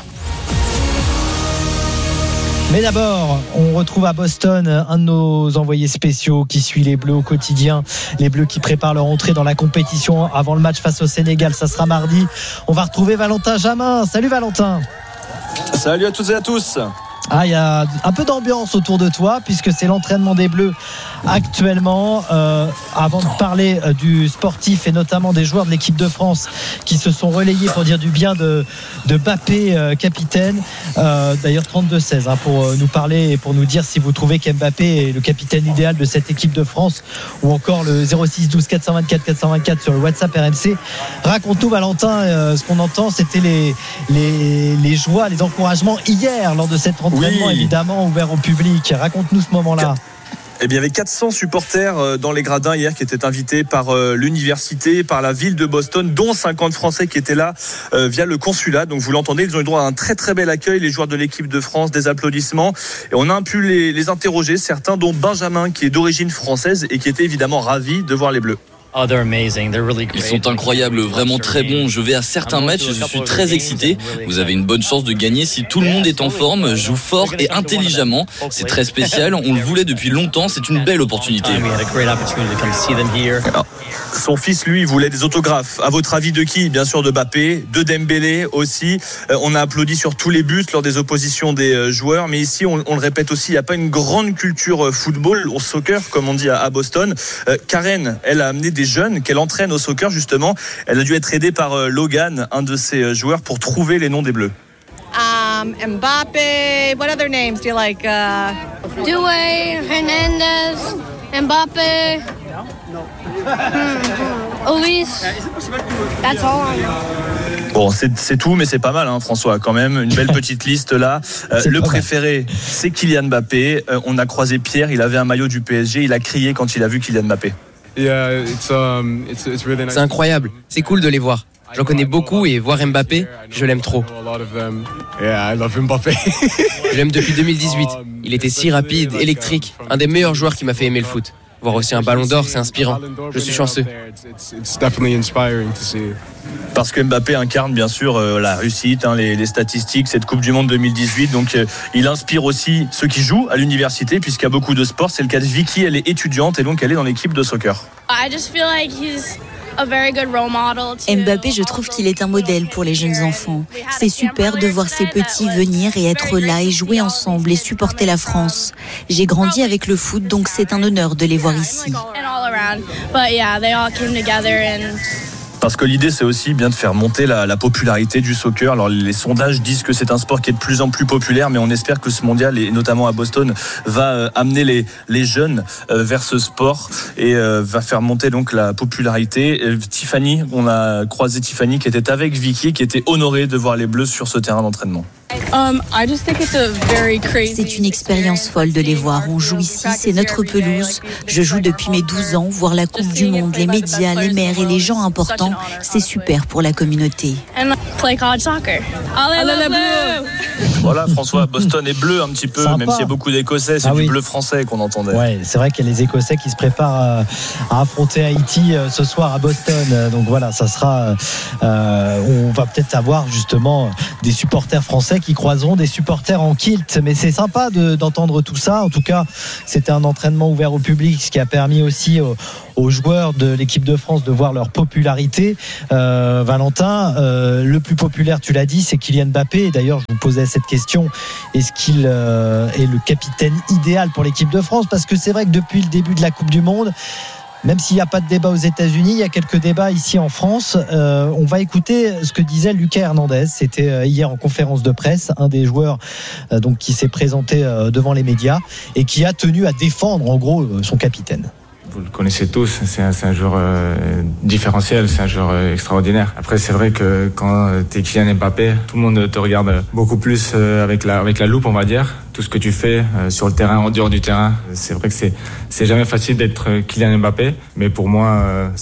Mais d'abord, on retrouve à Boston un de nos envoyés spéciaux qui suit les Bleus au quotidien. Les Bleus qui préparent leur entrée dans la compétition avant le match face au Sénégal. Ça sera mardi. On va retrouver Valentin Jamin. Salut Valentin. Salut à toutes et à tous. Il y a un peu d'ambiance autour de toi puisque c'est l'entraînement des Bleus actuellement. Avant de parler du sportif et notamment des joueurs de l'équipe de France qui se sont relayés pour dire du bien de Mbappé, capitaine, d'ailleurs 32-16 pour nous parler et pour nous dire si vous trouvez qu'Mbappé est le capitaine idéal de cette équipe de France, ou encore le 06 12 424 424 sur le WhatsApp RMC. Raconte-nous Valentin, ce qu'on entend c'était les joies, les encouragements hier lors de cet entraînement, évidemment ouvert au public. Raconte-nous ce moment-là. Eh bien, il y avait 400 supporters dans les gradins hier qui étaient invités par l'université, par la ville de Boston, dont 50 Français qui étaient là via le consulat. Donc vous l'entendez, ils ont eu droit à un très très bel accueil, les joueurs de l'équipe de France, des applaudissements. Et on a pu les interroger, certains dont Benjamin qui est d'origine française et qui était évidemment ravi de voir les Bleus. Ils sont incroyables, vraiment très bons. Je vais à certains matchs, je suis très excité. Vous avez une bonne chance de gagner si tout le monde est en forme, joue fort et intelligemment. C'est très spécial, on le voulait depuis longtemps, c'est une belle opportunité. Son fils, lui, voulait des autographes. À votre avis, de qui ? Bien sûr de Mbappé, de Dembélé aussi. On a applaudi sur tous les bustes lors des oppositions des joueurs. Mais ici, on le répète aussi, il n'y a pas une grande culture football, au soccer, comme on dit à Boston. Karen, elle a amené des jeunes qu'elle entraîne au soccer, justement. Elle a dû être aidée par Logan, un de ses joueurs, pour trouver les noms des Bleus. Mbappé, what other names do you like? Doué, Hernandez, Mbappé, Luis. That's all I know. Bon, c'est tout, mais c'est pas mal, hein, François, quand même. Une belle petite liste là. Le préféré, c'est Kylian Mbappé. On a croisé Pierre, il avait un maillot du PSG. Il a crié quand il a vu Kylian Mbappé. C'est incroyable, c'est cool de les voir. J'en connais beaucoup et voir Mbappé, je l'aime trop. Je l'aime depuis 2018. Il était si rapide, électrique, un des meilleurs joueurs qui m'a fait aimer le foot. Voir aussi un ballon d'or, c'est inspirant. Je suis chanceux. Parce que Mbappé incarne bien sûr la réussite, les statistiques, cette Coupe du Monde 2018. Donc il inspire aussi ceux qui jouent à l'université, puisqu'il y a beaucoup de sports. C'est le cas de Vicky, elle est étudiante et donc elle est dans l'équipe de soccer. Mbappé, je trouve qu'il est un modèle pour les jeunes enfants. C'est super de voir ces petits venir et être là et jouer ensemble et supporter la France. J'ai grandi avec le foot, donc c'est un honneur de les voir ici. Parce que l'idée, c'est aussi bien de faire monter la popularité du soccer. Alors, les sondages disent que c'est un sport qui est de plus en plus populaire, mais on espère que ce mondial, et notamment à Boston, va amener les jeunes vers ce sport et va faire monter donc la popularité. Tiffany, on a croisé Tiffany qui était avec Vicky, qui était honorée de voir les Bleus sur ce terrain d'entraînement. C'est une expérience folle de les voir. On joue ici, c'est notre pelouse. Je joue depuis mes 12 ans. Voir la Coupe du Monde, les médias, les maires et les gens importants, c'est super pour la communauté. Voilà, François, Boston est bleu un petit peu, sympa. Même s'il y a beaucoup d'Écossais, c'est du bleu français qu'on entendait. Ouais, c'est vrai qu'il y a les Écossais qui se préparent à affronter Haïti ce soir à Boston. Donc voilà, ça sera. On va peut-être avoir justement des supporters français qui croiseront des supporters en kilt. Mais c'est sympa d'entendre tout ça. En tout cas, c'était un entraînement ouvert au public, ce qui a permis aussi aux joueurs de l'équipe de France de voir leur popularité. Valentin, le plus populaire, tu l'as dit, c'est Kylian Mbappé. Et d'ailleurs, je vous posais cette question, est-ce qu'il est le capitaine idéal pour l'équipe de France? Parce que c'est vrai que depuis le début de la Coupe du Monde, même s'il n'y a pas de débat aux États-Unis, il y a quelques débats ici en France. On va écouter ce que disait Lucas Hernandez. C'était hier en conférence de presse, un des joueurs donc qui s'est présenté devant les médias et qui a tenu à défendre en gros son capitaine. Vous le connaissez tous, c'est un joueur différentiel, c'est un joueur extraordinaire. Après, c'est vrai que quand t'es Kylian Mbappé, tout le monde te regarde beaucoup plus avec la loupe, on va dire. Tout ce que tu fais sur le terrain, en dehors du terrain. C'est vrai que c'est jamais facile d'être Kylian Mbappé, mais pour moi,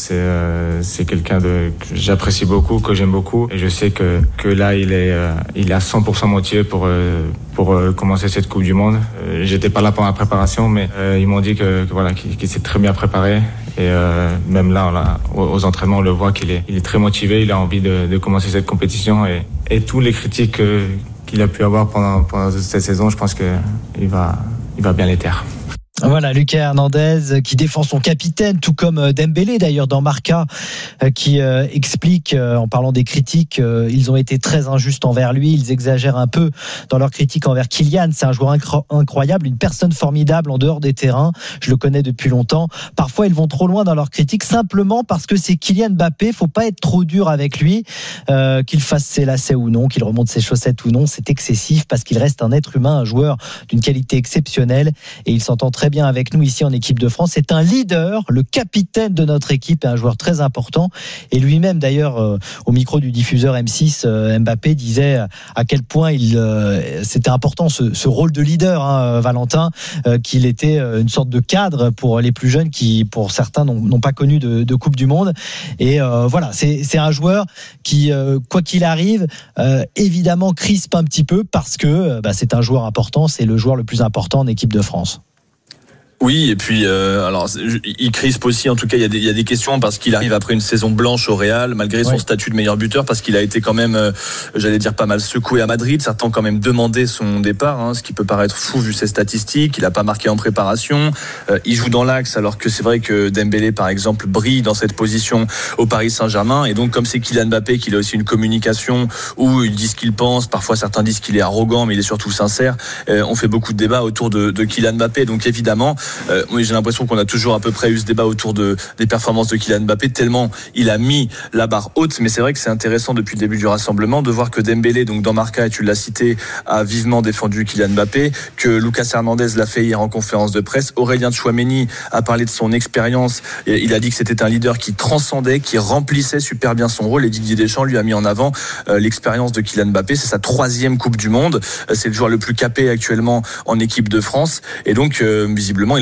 c'est quelqu'un que j'apprécie beaucoup, que j'aime beaucoup, et je sais que là, il est à 100% motivé pour commencer cette Coupe du Monde. J'étais pas là pendant la préparation, mais ils m'ont dit qu'il s'est très bien préparé. Et même là, aux entraînements, on le voit qu'il est très motivé. Il a envie de commencer cette compétition et tous les critiques qu'il a pu avoir pendant cette saison, je pense qu'il va bien les taire. Voilà, Lucas Hernandez qui défend son capitaine, tout comme Dembélé d'ailleurs dans Marca, qui explique en parlant des critiques, ils ont été très injustes envers lui, ils exagèrent un peu dans leurs critiques envers Kylian. C'est un joueur incroyable, une personne formidable en dehors des terrains, je le connais depuis longtemps. Parfois ils vont trop loin dans leurs critiques simplement parce que c'est Kylian Mbappé, faut pas être trop dur avec lui, qu'il fasse ses lacets ou non, qu'il remonte ses chaussettes ou non, c'est excessif parce qu'il reste un être humain, un joueur d'une qualité exceptionnelle et il s'entend très bien avec nous ici en équipe de France. C'est un leader, le capitaine de notre équipe et un joueur très important. Et lui-même d'ailleurs au micro du diffuseur M6, Mbappé disait à quel point c'était important ce rôle de leader, Valentin, qu'il était une sorte de cadre pour les plus jeunes qui pour certains n'ont pas connu de Coupe du Monde. Et voilà, c'est un joueur qui quoi qu'il arrive évidemment crispe un petit peu parce que c'est un joueur important, c'est le joueur le plus important en équipe de France. Oui, et puis alors il crispe aussi. En tout cas, il y a des questions parce qu'il arrive après une saison blanche au Real, malgré son statut de meilleur buteur, parce qu'il a été quand même, j'allais dire, pas mal secoué à Madrid. Certains ont quand même demandé son départ, ce qui peut paraître fou vu ses statistiques. Il a pas marqué en préparation. Il joue dans l'axe, alors que c'est vrai que Dembélé, par exemple, brille dans cette position au Paris Saint-Germain. Et donc, comme c'est Kylian Mbappé, qu'il a aussi une communication où il dit ce qu'il pense. Parfois, certains disent qu'il est arrogant, mais il est surtout sincère. On fait beaucoup de débats autour de Kylian Mbappé. Donc, évidemment. Moi, j'ai l'impression qu'on a toujours à peu près eu ce débat autour des performances de Kylian Mbappé, tellement il a mis la barre haute. Mais c'est vrai que c'est intéressant depuis le début du rassemblement de voir que Dembélé, donc dans Marca, et tu l'as cité, a vivement défendu Kylian Mbappé, que Lucas Hernandez l'a fait hier en conférence de presse. Aurélien Tchouaméni a parlé de son expérience. Et il a dit que c'était un leader qui transcendait, qui remplissait super bien son rôle. Et Didier Deschamps lui a mis en avant l'expérience de Kylian Mbappé. C'est sa 3e Coupe du Monde. C'est le joueur le plus capé actuellement en équipe de France. Et donc, visiblement, il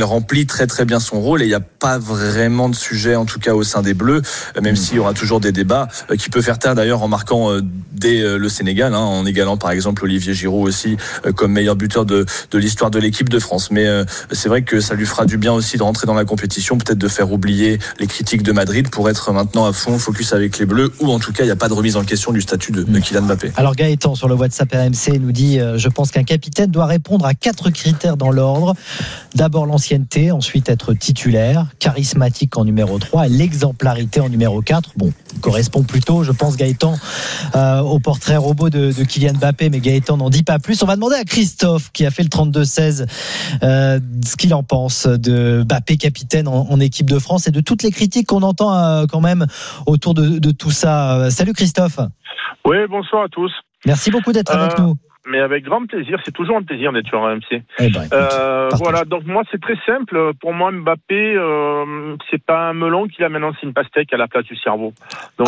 il remplit très très bien son rôle et il n'y a pas vraiment de sujet, en tout cas au sein des Bleus, même s'il y aura toujours des débats qui peut faire taire d'ailleurs en marquant dès le Sénégal, en égalant par exemple Olivier Giroud aussi comme meilleur buteur de l'histoire de l'équipe de France. Mais c'est vrai que ça lui fera du bien aussi de rentrer dans la compétition, peut-être de faire oublier les critiques de Madrid pour être maintenant à fond focus avec les Bleus, ou en tout cas il n'y a pas de remise en question du statut de Kylian Mbappé. Alors Gaëtan sur le WhatsApp RMC nous dit je pense qu'un capitaine doit répondre à 4 critères dans l'ordre. D'abord l'ancienneté, ensuite être titulaire, charismatique en numéro 3 et l'exemplarité en numéro 4. Bon, correspond plutôt, je pense Gaëtan, au portrait robot de Kylian Mbappé, mais Gaëtan n'en dit pas plus. On va demander à Christophe qui a fait le 32-16 ce qu'il en pense de Mbappé capitaine en équipe de France et de toutes les critiques qu'on entend quand même autour de tout ça. Salut Christophe. Oui, bonsoir à tous. Merci beaucoup d'être avec nous. Mais avec grand plaisir, c'est toujours un plaisir d'être sur RMC. Voilà, donc moi c'est très simple. Pour moi, Mbappé, c'est pas un melon qui l'amène en une pastèque à la place du cerveau. Donc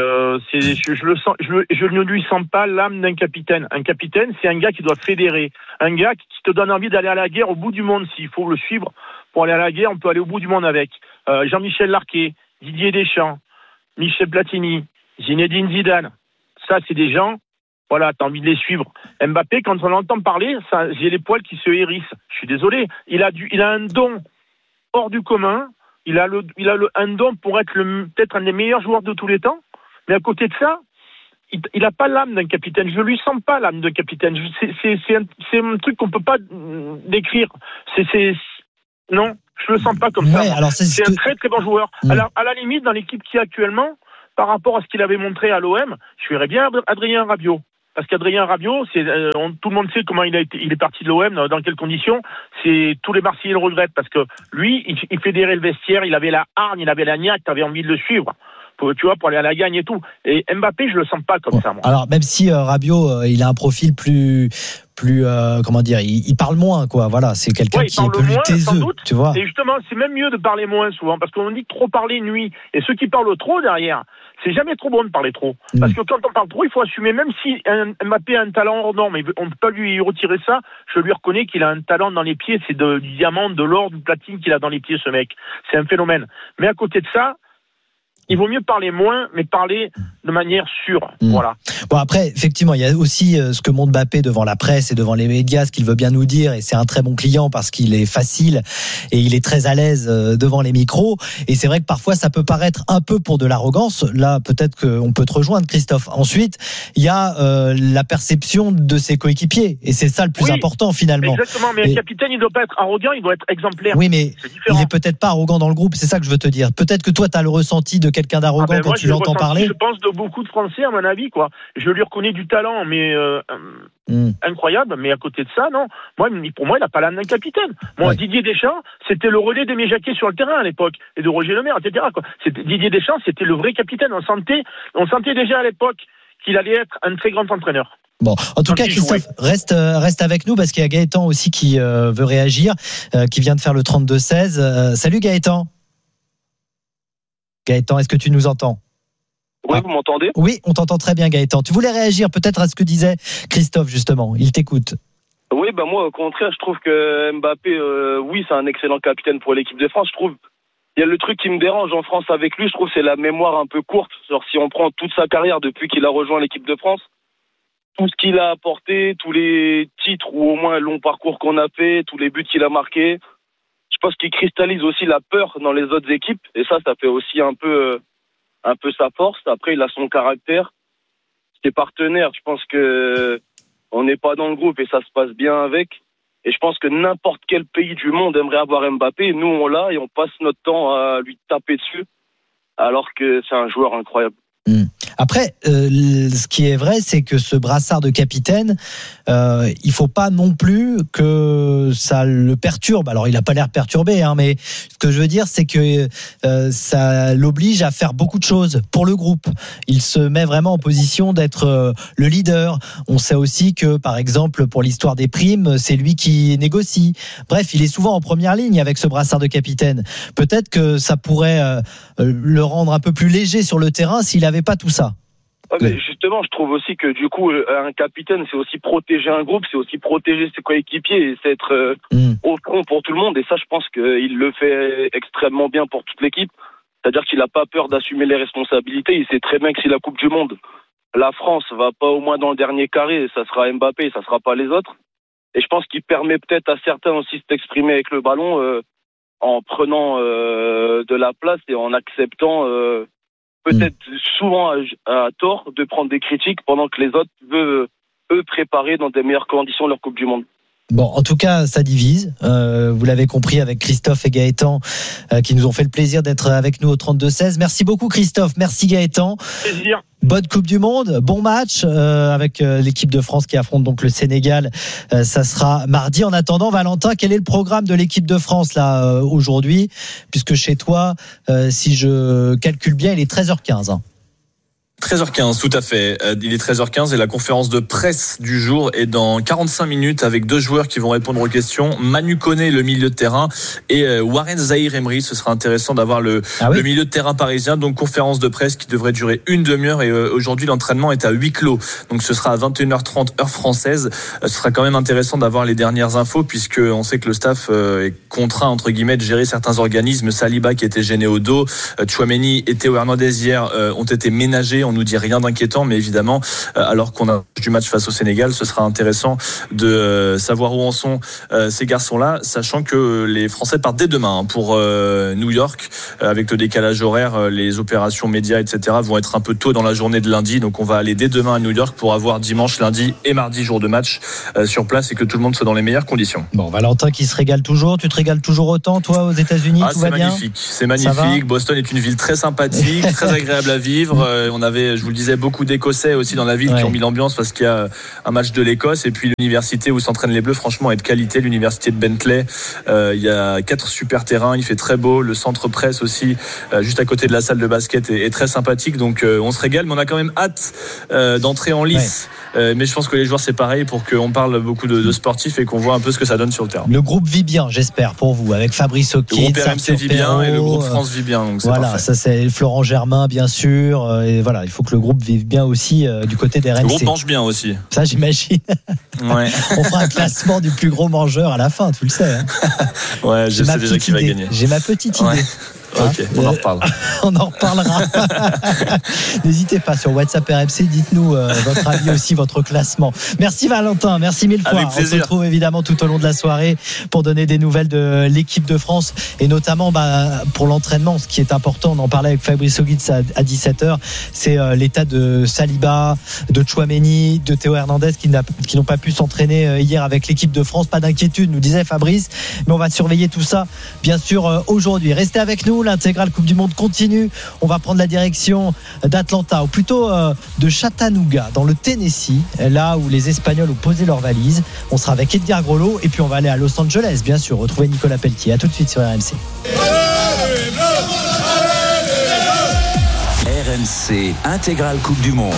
je le sens, je ne lui sens pas l'âme d'un capitaine. Un capitaine, c'est un gars qui doit fédérer, un gars qui te donne envie d'aller à la guerre au bout du monde. S'il faut le suivre pour aller à la guerre, on peut aller au bout du monde avec. Jean-Michel Larquet, Didier Deschamps, Michel Platini, Zinedine Zidane. Ça, c'est des gens. Voilà, t'as envie de les suivre. Mbappé, quand on l'entend parler, j'ai les poils qui se hérissent. Je suis désolé. Il a un don hors du commun. Il a un don pour être peut-être un des meilleurs joueurs de tous les temps. Mais à côté de ça, il n'a pas l'âme d'un capitaine. Je lui sens pas l'âme d'un capitaine. C'est un truc qu'on peut pas décrire. Non, je le sens pas comme ça. Alors c'est un très très bon joueur. Alors, à la limite, dans l'équipe qui est actuellement, par rapport à ce qu'il avait montré à l'OM, je verrais bien Adrien Rabiot. Parce qu'Adrien Rabiot, tout le monde sait comment il est parti de l'OM, dans quelles conditions. Tous les Marseillais le regrettent parce que lui, il fédérait le vestiaire, il avait la hargne, il avait la niaque, t'avais envie de le suivre. Pour aller à la gagne et tout. Et Mbappé, je le sens pas comme ça, moi. Alors, même si Rabiot, il a un profil plus comment dire, il parle moins, quoi. Voilà, c'est quelqu'un qui est plus taiseux, tu vois. Et justement, c'est même mieux de parler moins souvent, parce qu'on dit que trop parler nuit. Et ceux qui parlent trop derrière, c'est jamais trop bon de parler trop. Parce que quand on parle trop, il faut assumer, même si Mbappé a un talent hors norme, mais on ne peut pas lui retirer ça, je lui reconnais qu'il a un talent dans les pieds, c'est du diamant, de l'or, du platine qu'il a dans les pieds, ce mec. C'est un phénomène. Mais à côté de ça, il vaut mieux parler moins, mais parler de manière sûre. Voilà. Bon, après, effectivement, il y a aussi ce que montre Mbappé devant la presse et devant les médias, ce qu'il veut bien nous dire, et c'est un très bon client parce qu'il est facile et il est très à l'aise devant les micros. Et c'est vrai que parfois, ça peut paraître un peu pour de l'arrogance. Là, peut-être qu'on peut te rejoindre, Christophe. Ensuite, il y a la perception de ses coéquipiers. Et c'est ça le plus important, finalement. Exactement, mais un capitaine, il ne doit pas être arrogant, il doit être exemplaire. Oui, mais il n'est peut-être pas arrogant dans le groupe, c'est ça que je veux te dire. Peut-être que toi, tu as le ressenti de quelqu'un d'arrogant quand tu l'entends parler. Je pense de beaucoup de Français, à mon avis, quoi. Je lui reconnais du talent, mais incroyable. Mais à côté de ça, non. Pour moi, il n'a pas l'âme d'un capitaine. Moi, Didier Deschamps, c'était le relais d'Aimé Jacquet sur le terrain à l'époque, et de Roger Lemaire, etc. Quoi. Didier Deschamps, c'était le vrai capitaine. On sentait déjà à l'époque qu'il allait être un très grand entraîneur. Bon, en tout cas, Christophe, reste avec nous parce qu'il y a Gaëtan aussi qui veut réagir, qui vient de faire le 32-16. Salut Gaëtan. Gaëtan, est-ce que tu nous entends ? Oui, vous m'entendez ? Oui, on t'entend très bien, Gaëtan. Tu voulais réagir peut-être à ce que disait Christophe, justement. Il t'écoute. Oui, moi, au contraire, je trouve que Mbappé, oui, c'est un excellent capitaine pour l'équipe de France. Je trouve, il y a le truc qui me dérange en France avec lui, je trouve, c'est la mémoire un peu courte. Genre, si on prend toute sa carrière depuis qu'il a rejoint l'équipe de France, tout ce qu'il a apporté, tous les titres ou au moins le long parcours qu'on a fait, tous les buts qu'il a marqués, je pense qu'il cristallise aussi la peur dans les autres équipes. Et ça fait aussi un peu sa force. Après, il a son caractère. Ses partenaires, je pense que on n'est pas dans le groupe et ça se passe bien avec. Et je pense que n'importe quel pays du monde aimerait avoir Mbappé. Nous, on l'a et on passe notre temps à lui taper dessus alors que c'est un joueur incroyable. Après, ce qui est vrai, c'est que ce brassard de capitaine, il faut pas non plus que ça le perturbe. Alors, il a pas l'air perturbé, mais ce que je veux dire, c'est que ça l'oblige à faire beaucoup de choses pour le groupe. Il se met vraiment en position d'être le leader. On sait aussi que, par exemple, pour l'histoire des primes, c'est lui qui négocie. Bref, il est souvent en première ligne avec ce brassard de capitaine. Peut-être que ça pourrait le rendre un peu plus léger sur le terrain s'il avait pas tout ça. Ouais, mais justement, je trouve aussi que du coup, un capitaine, c'est aussi protéger un groupe, c'est aussi protéger ses coéquipiers et c'est être au front pour tout le monde. Et ça, je pense qu'il le fait extrêmement bien pour toute l'équipe. C'est-à-dire qu'il n'a pas peur d'assumer les responsabilités. Il sait très bien que si la Coupe du Monde, la France va pas au moins dans le dernier carré, ça sera Mbappé, ça sera pas les autres. Et je pense qu'il permet peut-être à certains aussi de s'exprimer avec le ballon en prenant de la place et en acceptant peut-être souvent à tort de prendre des critiques pendant que les autres veulent eux préparer dans des meilleures conditions leur Coupe du Monde. Bon, en tout cas, ça divise. Vous l'avez compris avec Christophe et Gaëtan qui nous ont fait le plaisir d'être avec nous au 32-16. Merci beaucoup Christophe, merci Gaëtan. Plaisir. Bonne Coupe du Monde, bon match avec l'équipe de France qui affronte donc le Sénégal. Ça sera mardi. En attendant, Valentin, quel est le programme de l'équipe de France là aujourd'hui ? Puisque chez toi, si je calcule bien, il est 13h15. 13h15, tout à fait. Il est 13h15 et la conférence de presse du jour est dans 45 minutes avec deux joueurs qui vont répondre aux questions. Manu Koné, le milieu de terrain, et Warren Zaïre-Emery. Ce sera intéressant d'avoir le milieu de terrain parisien. Donc conférence de presse qui devrait durer une demi-heure et aujourd'hui l'entraînement est à huis clos. Donc ce sera à 21h30 heure française. Ce sera quand même intéressant d'avoir les dernières infos puisque on sait que le staff est contraint entre guillemets de gérer certains organismes. Saliba qui était gêné au dos, Tchouaméni et Théo Hernandez hier ont été ménagés. On nous dit rien d'inquiétant, mais évidemment, alors qu'on a du match face au Sénégal, ce sera intéressant de savoir où en sont ces garçons-là, sachant que les Français partent dès demain pour New York, avec le décalage horaire, les opérations médias, etc. vont être un peu tôt dans la journée de lundi, donc on va aller dès demain à New York pour avoir dimanche, lundi et mardi jour de match sur place et que tout le monde soit dans les meilleures conditions. Bon, Valentin qui se régale toujours, tu te régales toujours autant, toi, aux États-Unis, tout va bien ? C'est magnifique. Boston est une ville très sympathique, très agréable à vivre. On avait, je vous le disais, beaucoup d'Écossais aussi dans la ville qui ont mis l'ambiance parce qu'il y a un match de l'Écosse et puis l'université où s'entraînent les Bleus, franchement, est de qualité. L'université de Bentley, il y a 4 super terrains, il fait très beau. Le centre presse aussi, juste à côté de la salle de basket, est très sympathique. Donc on se régale, mais on a quand même hâte d'entrer en lice. Mais je pense que les joueurs, c'est pareil pour qu'on parle beaucoup de sportifs et qu'on voit un peu ce que ça donne sur le terrain. Le groupe vit bien, j'espère, pour vous, avec Fabrice Oki. Le groupe RMC vit bien et le groupe France vit bien. Donc c'est parfait. Ça c'est Florent Germain, bien sûr. Et voilà, il faut que le groupe vive bien aussi du côté des RMC. Le groupe mange bien aussi. Ça, j'imagine. Ouais. On fera un classement du plus gros mangeur à la fin, tu le sais. Hein. Ouais, je sais déjà qui va gagner. J'ai ma petite idée. Ok, on en reparle. On en reparlera. N'hésitez pas sur WhatsApp RMC, dites-nous votre avis aussi, votre classement. Merci Valentin, merci mille fois. On se retrouve évidemment tout au long de la soirée pour donner des nouvelles de l'équipe de France et notamment pour l'entraînement. Ce qui est important, on en parlait avec Fabrice Ogitz à 17h, c'est l'état de Saliba, de Tchouaméni, de Théo Hernandez qui n'ont pas pu s'entraîner hier avec l'équipe de France. Pas d'inquiétude, nous disait Fabrice, mais on va surveiller tout ça bien sûr aujourd'hui. Restez avec nous. L'intégrale Coupe du Monde continue. On va prendre la direction d'Atlanta, ou plutôt de Chattanooga, dans le Tennessee, là où les Espagnols ont posé leurs valises. On sera avec Edgar Grolot et puis on va aller à Los Angeles, bien sûr, retrouver Nicolas Pelletier. À tout de suite sur RMC. RMC Intégrale Coupe du Monde.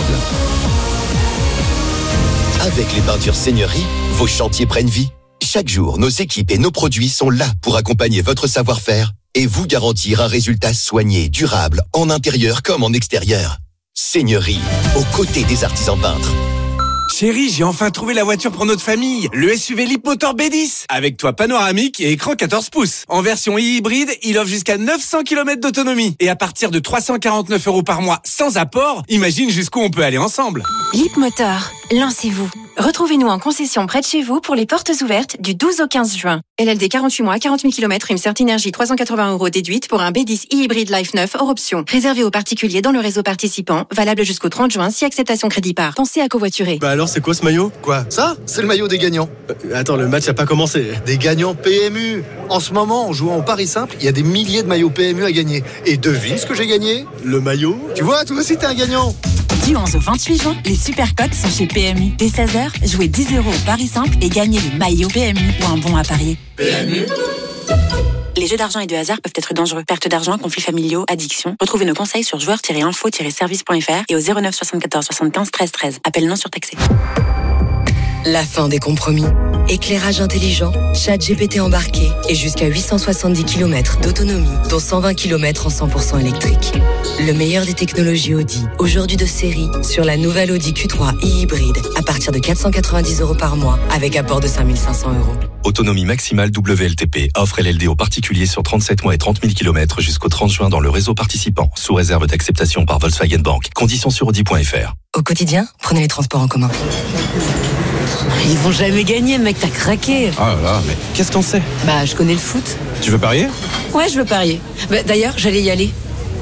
Avec les peintures Seigneurie, vos chantiers prennent vie. Chaque jour, nos équipes et nos produits sont là pour accompagner votre savoir-faire et vous garantir un résultat soigné, durable, en intérieur comme en extérieur. Seigneurie, aux côtés des artisans peintres. Chérie, j'ai enfin trouvé la voiture pour notre famille. Le SUV Leapmotor B10. Avec toit panoramique et écran 14 pouces. En version hybride, il offre jusqu'à 900 km d'autonomie. Et à partir de 349 € par mois, sans apport, imagine jusqu'où on peut aller ensemble. Leapmotor, lancez-vous. Retrouvez-nous en concession près de chez vous pour les portes ouvertes du 12 au 15 juin. LLD 48 mois, 40 000 km, prime Certinergie 380 € déduite pour un B10 e-hybride Life 9 hors option. Réservé aux particuliers dans le réseau participant, valable jusqu'au 30 juin si acceptation crédit par. Pensez à covoiturer. Bah alors c'est quoi ce maillot ? Quoi ? Ça ? C'est le maillot des gagnants. Attends, le match a pas commencé. Des gagnants PMU. En ce moment, en jouant au Paris Simple, il y a des milliers de maillots PMU à gagner. Et devine ce que j'ai gagné ? Le maillot ? Tu vois, toi aussi t'es un gagnant. Du 11 au 28 juin, les Supercotes sont chez PMU. Dès 16h, jouez 10 € au Paris Simple et gagnez le maillot PMU ou un bon à parier. PMU. Les jeux d'argent et de hasard peuvent être dangereux. Perte d'argent, conflits familiaux, addiction. Retrouvez nos conseils sur joueurs-info-service.fr et au 09 74 75 13 13. Appel non surtaxé. La fin des compromis. Éclairage intelligent, ChatGPT embarqué et jusqu'à 870 km d'autonomie, dont 120 km en 100% électrique. Le meilleur des technologies Audi, aujourd'hui de série, sur la nouvelle Audi Q3 e-hybride à partir de 490 € par mois avec apport de 5 500 €. Autonomie maximale WLTP. Offre LLD aux particuliers sur 37 mois et 30 000 km jusqu'au 30 juin dans le réseau participant, sous réserve d'acceptation par Volkswagen Bank. Conditions sur Audi.fr. Au quotidien, prenez les transports en commun. Ils vont jamais gagner, mec, t'as craqué. Ah là là, mais qu'est-ce qu'on sait? Bah, je connais le foot. Tu veux parier? Ouais, je veux parier. Bah, d'ailleurs, j'allais y aller.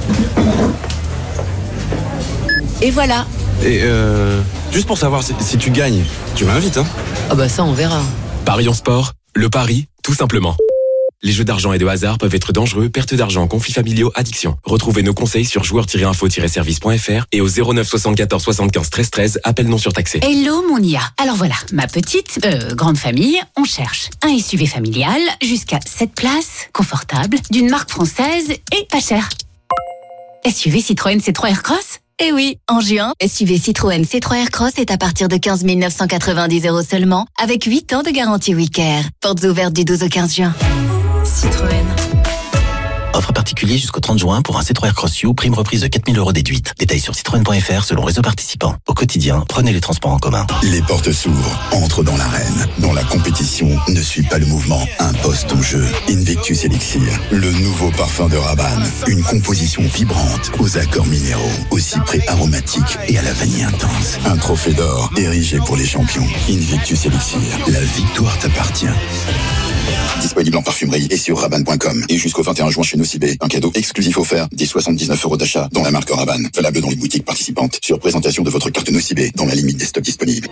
Et voilà. Et juste pour savoir si tu gagnes, tu m'invites, hein? Ah bah ça, on verra. Parions sport, le pari, tout simplement. Les jeux d'argent et de hasard peuvent être dangereux, perte d'argent, conflits familiaux, addiction. Retrouvez nos conseils sur joueurs-info-service.fr et au 09 74 75 13 13, appel non surtaxé. Hello mon IA. Alors voilà, ma petite, grande famille, on cherche un SUV familial jusqu'à 7 places, confortable, d'une marque française et pas cher. SUV Citroën C3 Aircross? Eh oui, en juin, SUV Citroën C3 Aircross est à partir de 15 990 € seulement, avec 8 ans de garantie WeCare. Portes ouvertes du 12 au 15 juin. Citroën. Offre particulier jusqu'au 30 juin pour un C3 Aircross U, prime reprise de 4 000 € déduite. Détails sur citroën.fr selon réseau participant. Au quotidien, prenez les transports en commun. Les portes s'ouvrent, entre dans l'arène. Dans la compétition, ne suit pas le mouvement, impose ton jeu. Invictus Elixir, le nouveau parfum de Rabanne. Une composition vibrante, aux accords minéraux, aux cyprès aromatiques et à la vanille intense. Un trophée d'or, érigé pour les champions. Invictus Elixir, la victoire t'appartient. Disponible en parfumerie et sur Rabanne.com. Et jusqu'au 21 juin chez Nocibé, un cadeau exclusif offert, des 79 € d'achat dans la marque Rabanne. Valable dans les boutiques participantes. Sur présentation de votre carte Nocibé, dans la limite des stocks disponibles.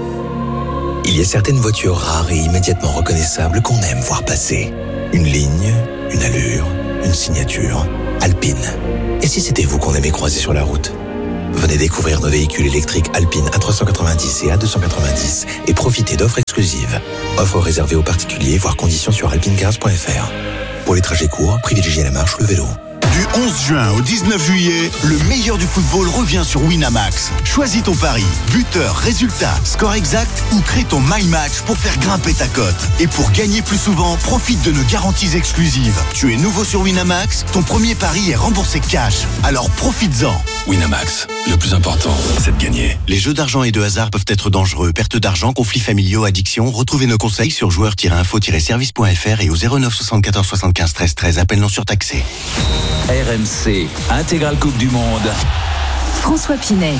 Il y a certaines voitures rares et immédiatement reconnaissables qu'on aime voir passer. Une ligne, une allure, une signature. Alpine. Et si c'était vous qu'on aimait croiser sur la route? Venez découvrir nos véhicules électriques Alpine A390 et A290 et profitez d'offres exclusives. Offres réservées aux particuliers, voire conditions sur alpinecars.fr. Pour les trajets courts, privilégiez la marche ou le vélo. Du 11 juin au 19 juillet, le meilleur du football revient sur Winamax. Choisis ton pari, buteur, résultat, score exact ou crée ton My Match pour faire grimper ta cote. Et pour gagner plus souvent, profite de nos garanties exclusives. Tu es nouveau sur Winamax, ton premier pari est remboursé cash. Alors profites-en. Winamax, le plus important, c'est de gagner. Les jeux d'argent et de hasard peuvent être dangereux. Perte d'argent, conflits familiaux, addiction. Retrouvez nos conseils sur joueurs-info-service.fr et au 09 74 75 13 13. Appel non surtaxé. RMC, intégrale Coupe du Monde. François Pinet.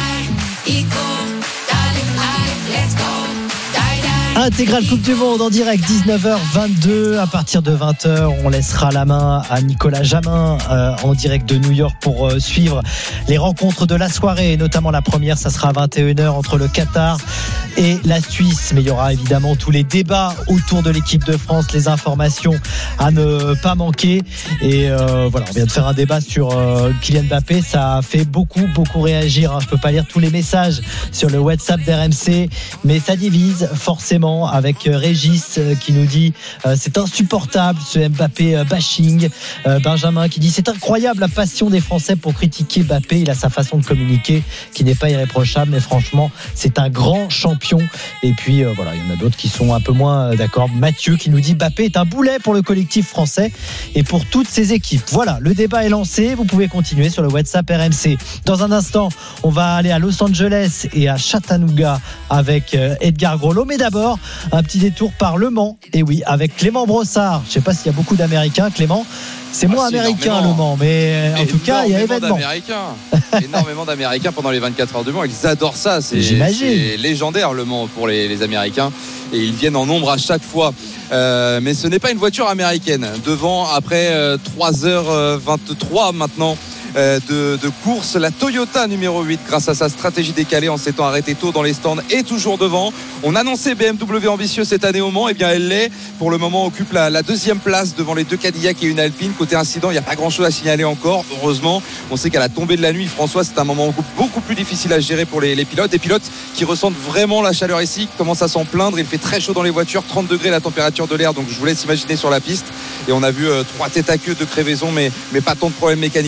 Intégrale Coupe du Monde en direct, 19h22. À partir de 20h, on laissera la main à Nicolas Jamin en direct de New York pour suivre les rencontres de la soirée. Notamment la première, ça sera à 21h entre le Qatar et la Suisse. Mais il y aura évidemment tous les débats autour de l'équipe de France, les informations à ne pas manquer. Et voilà, on vient de faire un débat sur Kylian Mbappé. Ça a fait beaucoup réagir. Je peux pas lire tous les messages sur le WhatsApp d'RMC, mais ça divise forcément, avec Régis qui nous dit c'est insupportable ce Mbappé bashing. Benjamin qui dit c'est incroyable la passion des Français pour critiquer Mbappé. Il a sa façon de communiquer qui n'est pas irréprochable, mais franchement c'est un grand champion. Et puis voilà, il y en a d'autres qui sont un peu moins d'accord. Mathieu qui nous dit Mbappé est un boulet pour le collectif français et pour toutes ses équipes. Voilà, le débat est lancé, vous pouvez continuer sur le WhatsApp RMC. Dans un instant, on va aller à Los Angeles et à Chattanooga avec Edgar Grolot, mais d'abord un petit détour par Le Mans, et oui, avec Clément Brossard. Je ne sais pas s'il y a beaucoup d'Américains, Clément. C'est moins américain Le Mans, mais en tout cas il y a événement. Énormément d'Américains pendant les 24 heures du Mans. Ils adorent ça. C'est légendaire Le Mans pour les Américains, et ils viennent en nombre à chaque fois. Mais ce n'est pas une voiture américaine. Devant, après 3h23 maintenant de course, la Toyota numéro 8, grâce à sa stratégie décalée en s'étant arrêtée tôt dans les stands, est toujours devant. On annonçait BMW ambitieux cette année au Mans, et bien elle l'est. Pour le moment, occupe la deuxième place devant les deux Cadillac et une Alpine. Côté incident, il n'y a pas grand chose à signaler encore, heureusement. On sait qu'à la tombée de la nuit, François, c'est un moment beaucoup plus difficile à gérer pour les pilotes. Des pilotes qui ressentent vraiment la chaleur ici, qui commencent à s'en plaindre. Il fait très chaud dans les voitures, 30 degrés la température de l'air, donc je vous laisse imaginer sur la piste. Et on a vu 3 têtes à queue de crevaison, mais pas tant de problèmes mécaniques non plus.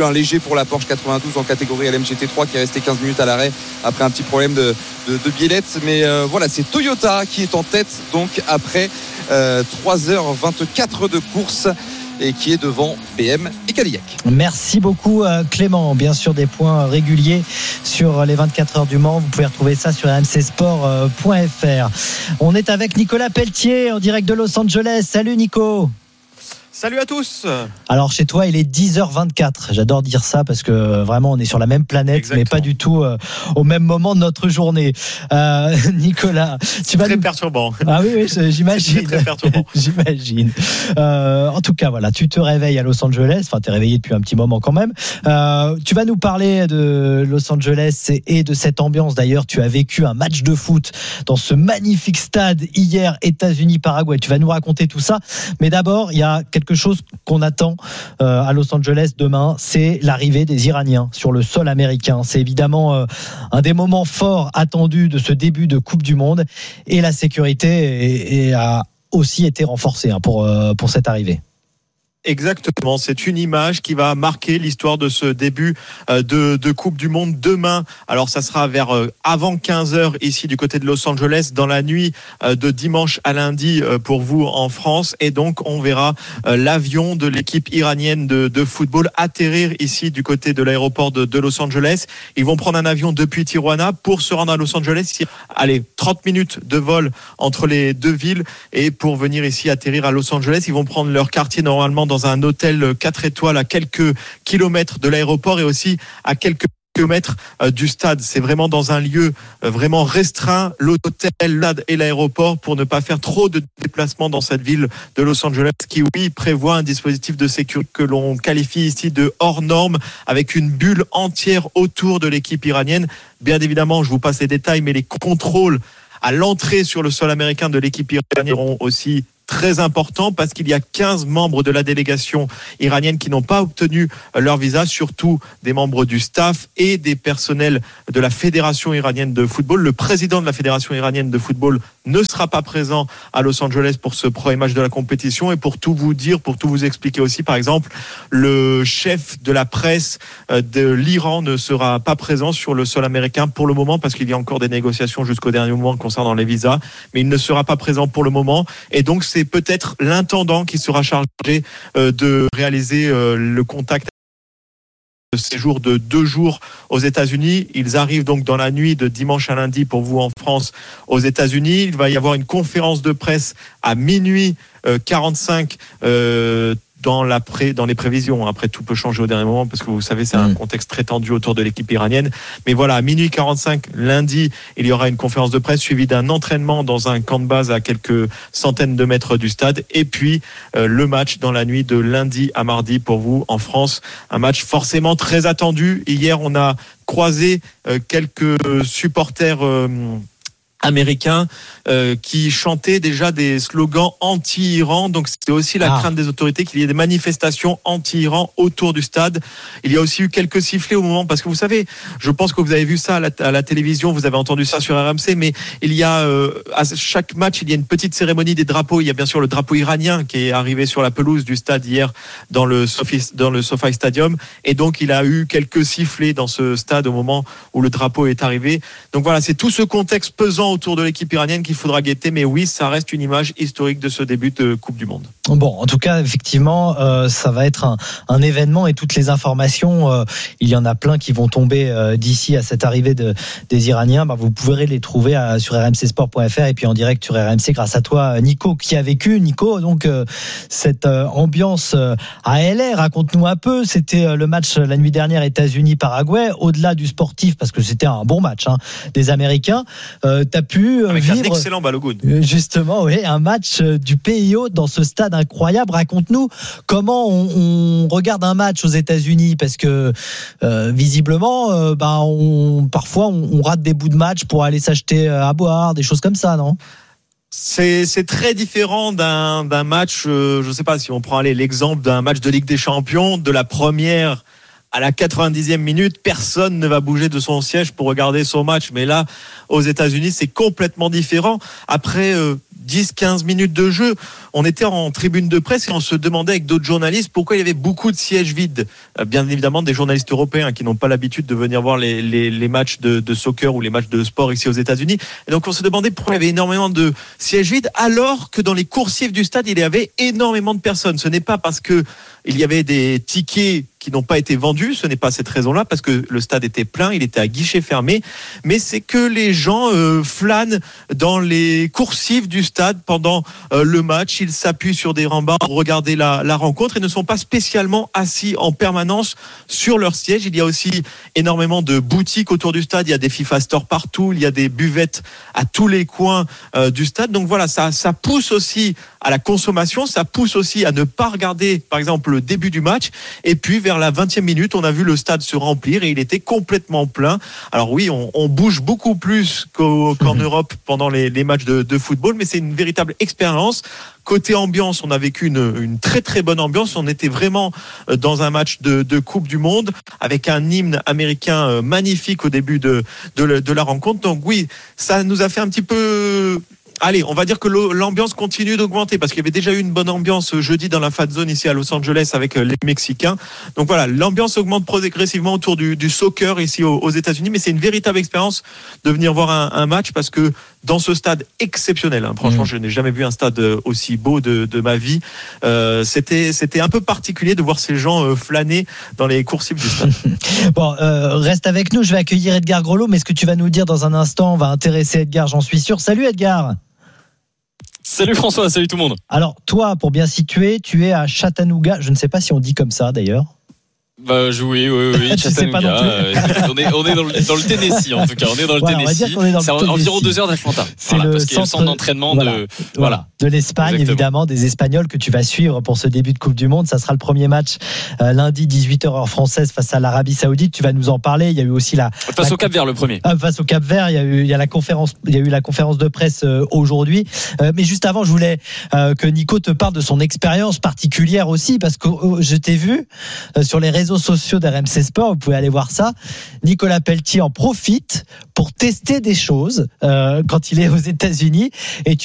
un léger pour la Porsche 92 en catégorie LMGT3 qui est resté 15 minutes à l'arrêt après un petit problème de biellette. Mais voilà, c'est Toyota qui est en tête donc après 3h24 de course et qui est devant BM et Cadillac. Merci beaucoup Clément. Bien sûr, des points réguliers sur les 24 heures du Mans. Vous pouvez retrouver ça sur rmcsport.fr. On est avec Nicolas Pelletier en direct de Los Angeles. Salut Nico. Salut à tous. Alors chez toi il est 10h24. J'adore dire ça parce que vraiment on est sur la même planète. Exactement. Mais pas du tout au même moment de notre journée. Nicolas, c'est très perturbant. Ah oui, j'imagine. C'est très perturbant. J'imagine. En tout cas voilà, tu te réveilles à Los Angeles. Enfin t'es réveillé depuis un petit moment quand même. Tu vas nous parler de Los Angeles et de cette ambiance. D'ailleurs tu as vécu un match de foot dans ce magnifique stade hier, États-Unis-Paraguay. Tu vas nous raconter tout ça. Mais d'abord il y a quelque chose qu'on attend à Los Angeles demain, c'est l'arrivée des Iraniens sur le sol américain. C'est évidemment un des moments forts attendus de ce début de Coupe du Monde et la sécurité a aussi été renforcée pour cette arrivée. Exactement, c'est une image qui va marquer l'histoire de ce début de Coupe du Monde demain. Alors ça sera vers avant 15h ici du côté de Los Angeles, dans la nuit de dimanche à lundi pour vous en France. Et donc on verra l'avion de l'équipe iranienne de football atterrir ici du côté de l'aéroport de Los Angeles. Ils vont prendre un avion depuis Tijuana pour se rendre à Los Angeles. Allez, 30 minutes de vol entre les deux villes et pour venir ici atterrir à Los Angeles. Ils vont prendre leur quartier normalement dans un hôtel 4 étoiles à quelques kilomètres de l'aéroport et aussi à quelques kilomètres du stade. C'est vraiment dans un lieu vraiment restreint, l'hôtel, l'ad et l'aéroport, pour ne pas faire trop de déplacements dans cette ville de Los Angeles qui, oui, prévoit un dispositif de sécurité que l'on qualifie ici de hors norme, avec une bulle entière autour de l'équipe iranienne. Bien évidemment, je vous passe les détails, mais les contrôles à l'entrée sur le sol américain de l'équipe iranienne seront aussi très important parce qu'il y a 15 membres de la délégation iranienne qui n'ont pas obtenu leur visa, surtout des membres du staff et des personnels de la Fédération iranienne de football. Le président de la Fédération iranienne de football ne sera pas présent à Los Angeles pour ce premier match de la compétition. Et pour tout vous dire, pour tout vous expliquer aussi, par exemple, le chef de la presse de l'Iran ne sera pas présent sur le sol américain pour le moment parce qu'il y a encore des négociations jusqu'au dernier moment concernant les visas, mais il ne sera pas présent pour le moment. Et donc c'est peut-être l'intendant qui sera chargé de réaliser le contact de séjour de 2 jours aux États-Unis. Ils arrivent donc dans la nuit de dimanche à lundi pour vous en France aux États-Unis. Il va y avoir une conférence de presse à minuit 45 dans les prévisions. Après, tout peut changer au dernier moment parce que vous savez, c'est un contexte très tendu autour de l'équipe iranienne. Mais voilà, à minuit 45 lundi, il y aura une conférence de presse suivie d'un entraînement dans un camp de base à quelques centaines de mètres du stade. Et puis, le match dans la nuit de lundi à mardi pour vous en France. Un match forcément très attendu. Hier, on a croisé quelques supporters américains qui chantaient déjà des slogans anti-Iran. Donc c'est aussi la crainte des autorités qu'il y ait des manifestations anti-Iran autour du stade. Il y a aussi eu quelques sifflets au moment, parce que vous savez, je pense que vous avez vu ça à la télévision, vous avez entendu ça sur RMC, mais il y a à chaque match, il y a une petite cérémonie des drapeaux. Il y a bien sûr le drapeau iranien qui est arrivé sur la pelouse du stade hier dans le SoFi Stadium, et donc il a eu quelques sifflets dans ce stade au moment où le drapeau est arrivé. Donc voilà, c'est tout ce contexte pesant autour de l'équipe iranienne qu'il faudra guetter, mais oui, ça reste une image historique de ce début de Coupe du Monde. Bon, en tout cas, effectivement, ça va être un événement, et toutes les informations, il y en a plein qui vont tomber d'ici à cette arrivée des Iraniens. Vous pourrez les trouver sur rmcsport.fr et puis en direct sur RMC grâce à toi, Nico, qui a vécu, donc cette ambiance à LA. Raconte-nous un peu, c'était le match la nuit dernière États-Unis-Paraguay, au-delà du sportif, parce que c'était un bon match des Américains. T'as pu avec vivre un excellent Balogun. Justement, oui, un match du PIO dans ce stade incroyable. Raconte-nous comment on regarde un match aux États-Unis, parce que visiblement, parfois on rate des bouts de match pour aller s'acheter à boire, des choses comme ça, non ? C'est très différent d'un match. Je ne sais pas si on prend l'exemple d'un match de Ligue des Champions, de la première à la 90e minute, personne ne va bouger de son siège pour regarder son match. Mais là, aux États-Unis, c'est complètement différent. Après 10-15 minutes de jeu, on était en tribune de presse et on se demandait avec d'autres journalistes pourquoi il y avait beaucoup de sièges vides. Bien évidemment, des journalistes européens qui n'ont pas l'habitude de venir voir les matchs de soccer ou les matchs de sport ici aux États-Unis. Et donc, on se demandait pourquoi il y avait énormément de sièges vides, alors que dans les coursives du stade, il y avait énormément de personnes. Ce n'est pas parce que il y avait des tickets qui n'ont pas été vendus, ce n'est pas cette raison-là, parce que le stade était plein, il était à guichet fermé, mais c'est que les gens flânent dans les coursives du stade pendant le match, ils s'appuient sur des rambardes pour regarder la rencontre et ne sont pas spécialement assis en permanence sur leur siège. Il y a aussi énormément de boutiques autour du stade, il y a des FIFA Store partout, il y a des buvettes à tous les coins du stade, donc voilà, ça pousse aussi à la consommation, ça pousse aussi à ne pas regarder par exemple le début du match, et puis vers la 20e minute, on a vu le stade se remplir et il était complètement plein. Alors oui, on bouge beaucoup plus qu'en Europe pendant les matchs de football, mais c'est une véritable expérience. Côté ambiance, on a vécu une très très bonne ambiance. On était vraiment dans un match de Coupe du Monde avec un hymne américain magnifique au début de la rencontre. Donc oui, ça nous a fait un petit peu... Allez, on va dire que l'ambiance continue d'augmenter parce qu'il y avait déjà eu une bonne ambiance jeudi dans la Fat Zone ici à Los Angeles avec les Mexicains. Donc voilà, l'ambiance augmente progressivement autour du soccer ici aux États-Unis, mais c'est une véritable expérience de venir voir un match parce que dans ce stade exceptionnel, franchement, je n'ai jamais vu un stade aussi beau de ma vie. C'était un peu particulier de voir ces gens flâner dans les coursives du stade. Bon, reste avec nous, je vais accueillir Edgar Grelot, mais ce que tu vas nous dire dans un instant va intéresser Edgar, j'en suis sûr. Salut Edgar. Salut François, salut tout le monde. Alors toi, pour bien situer, tu es à Chattanooga, je ne sais pas si on dit comme ça d'ailleurs. Bah oui, Chattanooga. On est dans le Tennessee en tout cas. On est dans le Tennessee. C'est environ 2 heures d'Atlanta. C'est le centre d'entraînement de l'Espagne, exactement. Évidemment, des Espagnols que tu vas suivre pour ce début de Coupe du Monde. Ça sera le premier match lundi 18h heure française face à l'Arabie Saoudite. Tu vas nous en parler. Il y a eu aussi face au Cap-Vert le premier. Face au Cap-Vert, il y a eu la conférence de presse aujourd'hui. Mais juste avant, je voulais que Nico te parle de son expérience particulière aussi, parce que je t'ai vu sur les réseaux sociaux d'RMC Sport, vous pouvez aller voir ça. Nicolas Pelletier en profite pour tester des choses quand il est aux États-Unis, et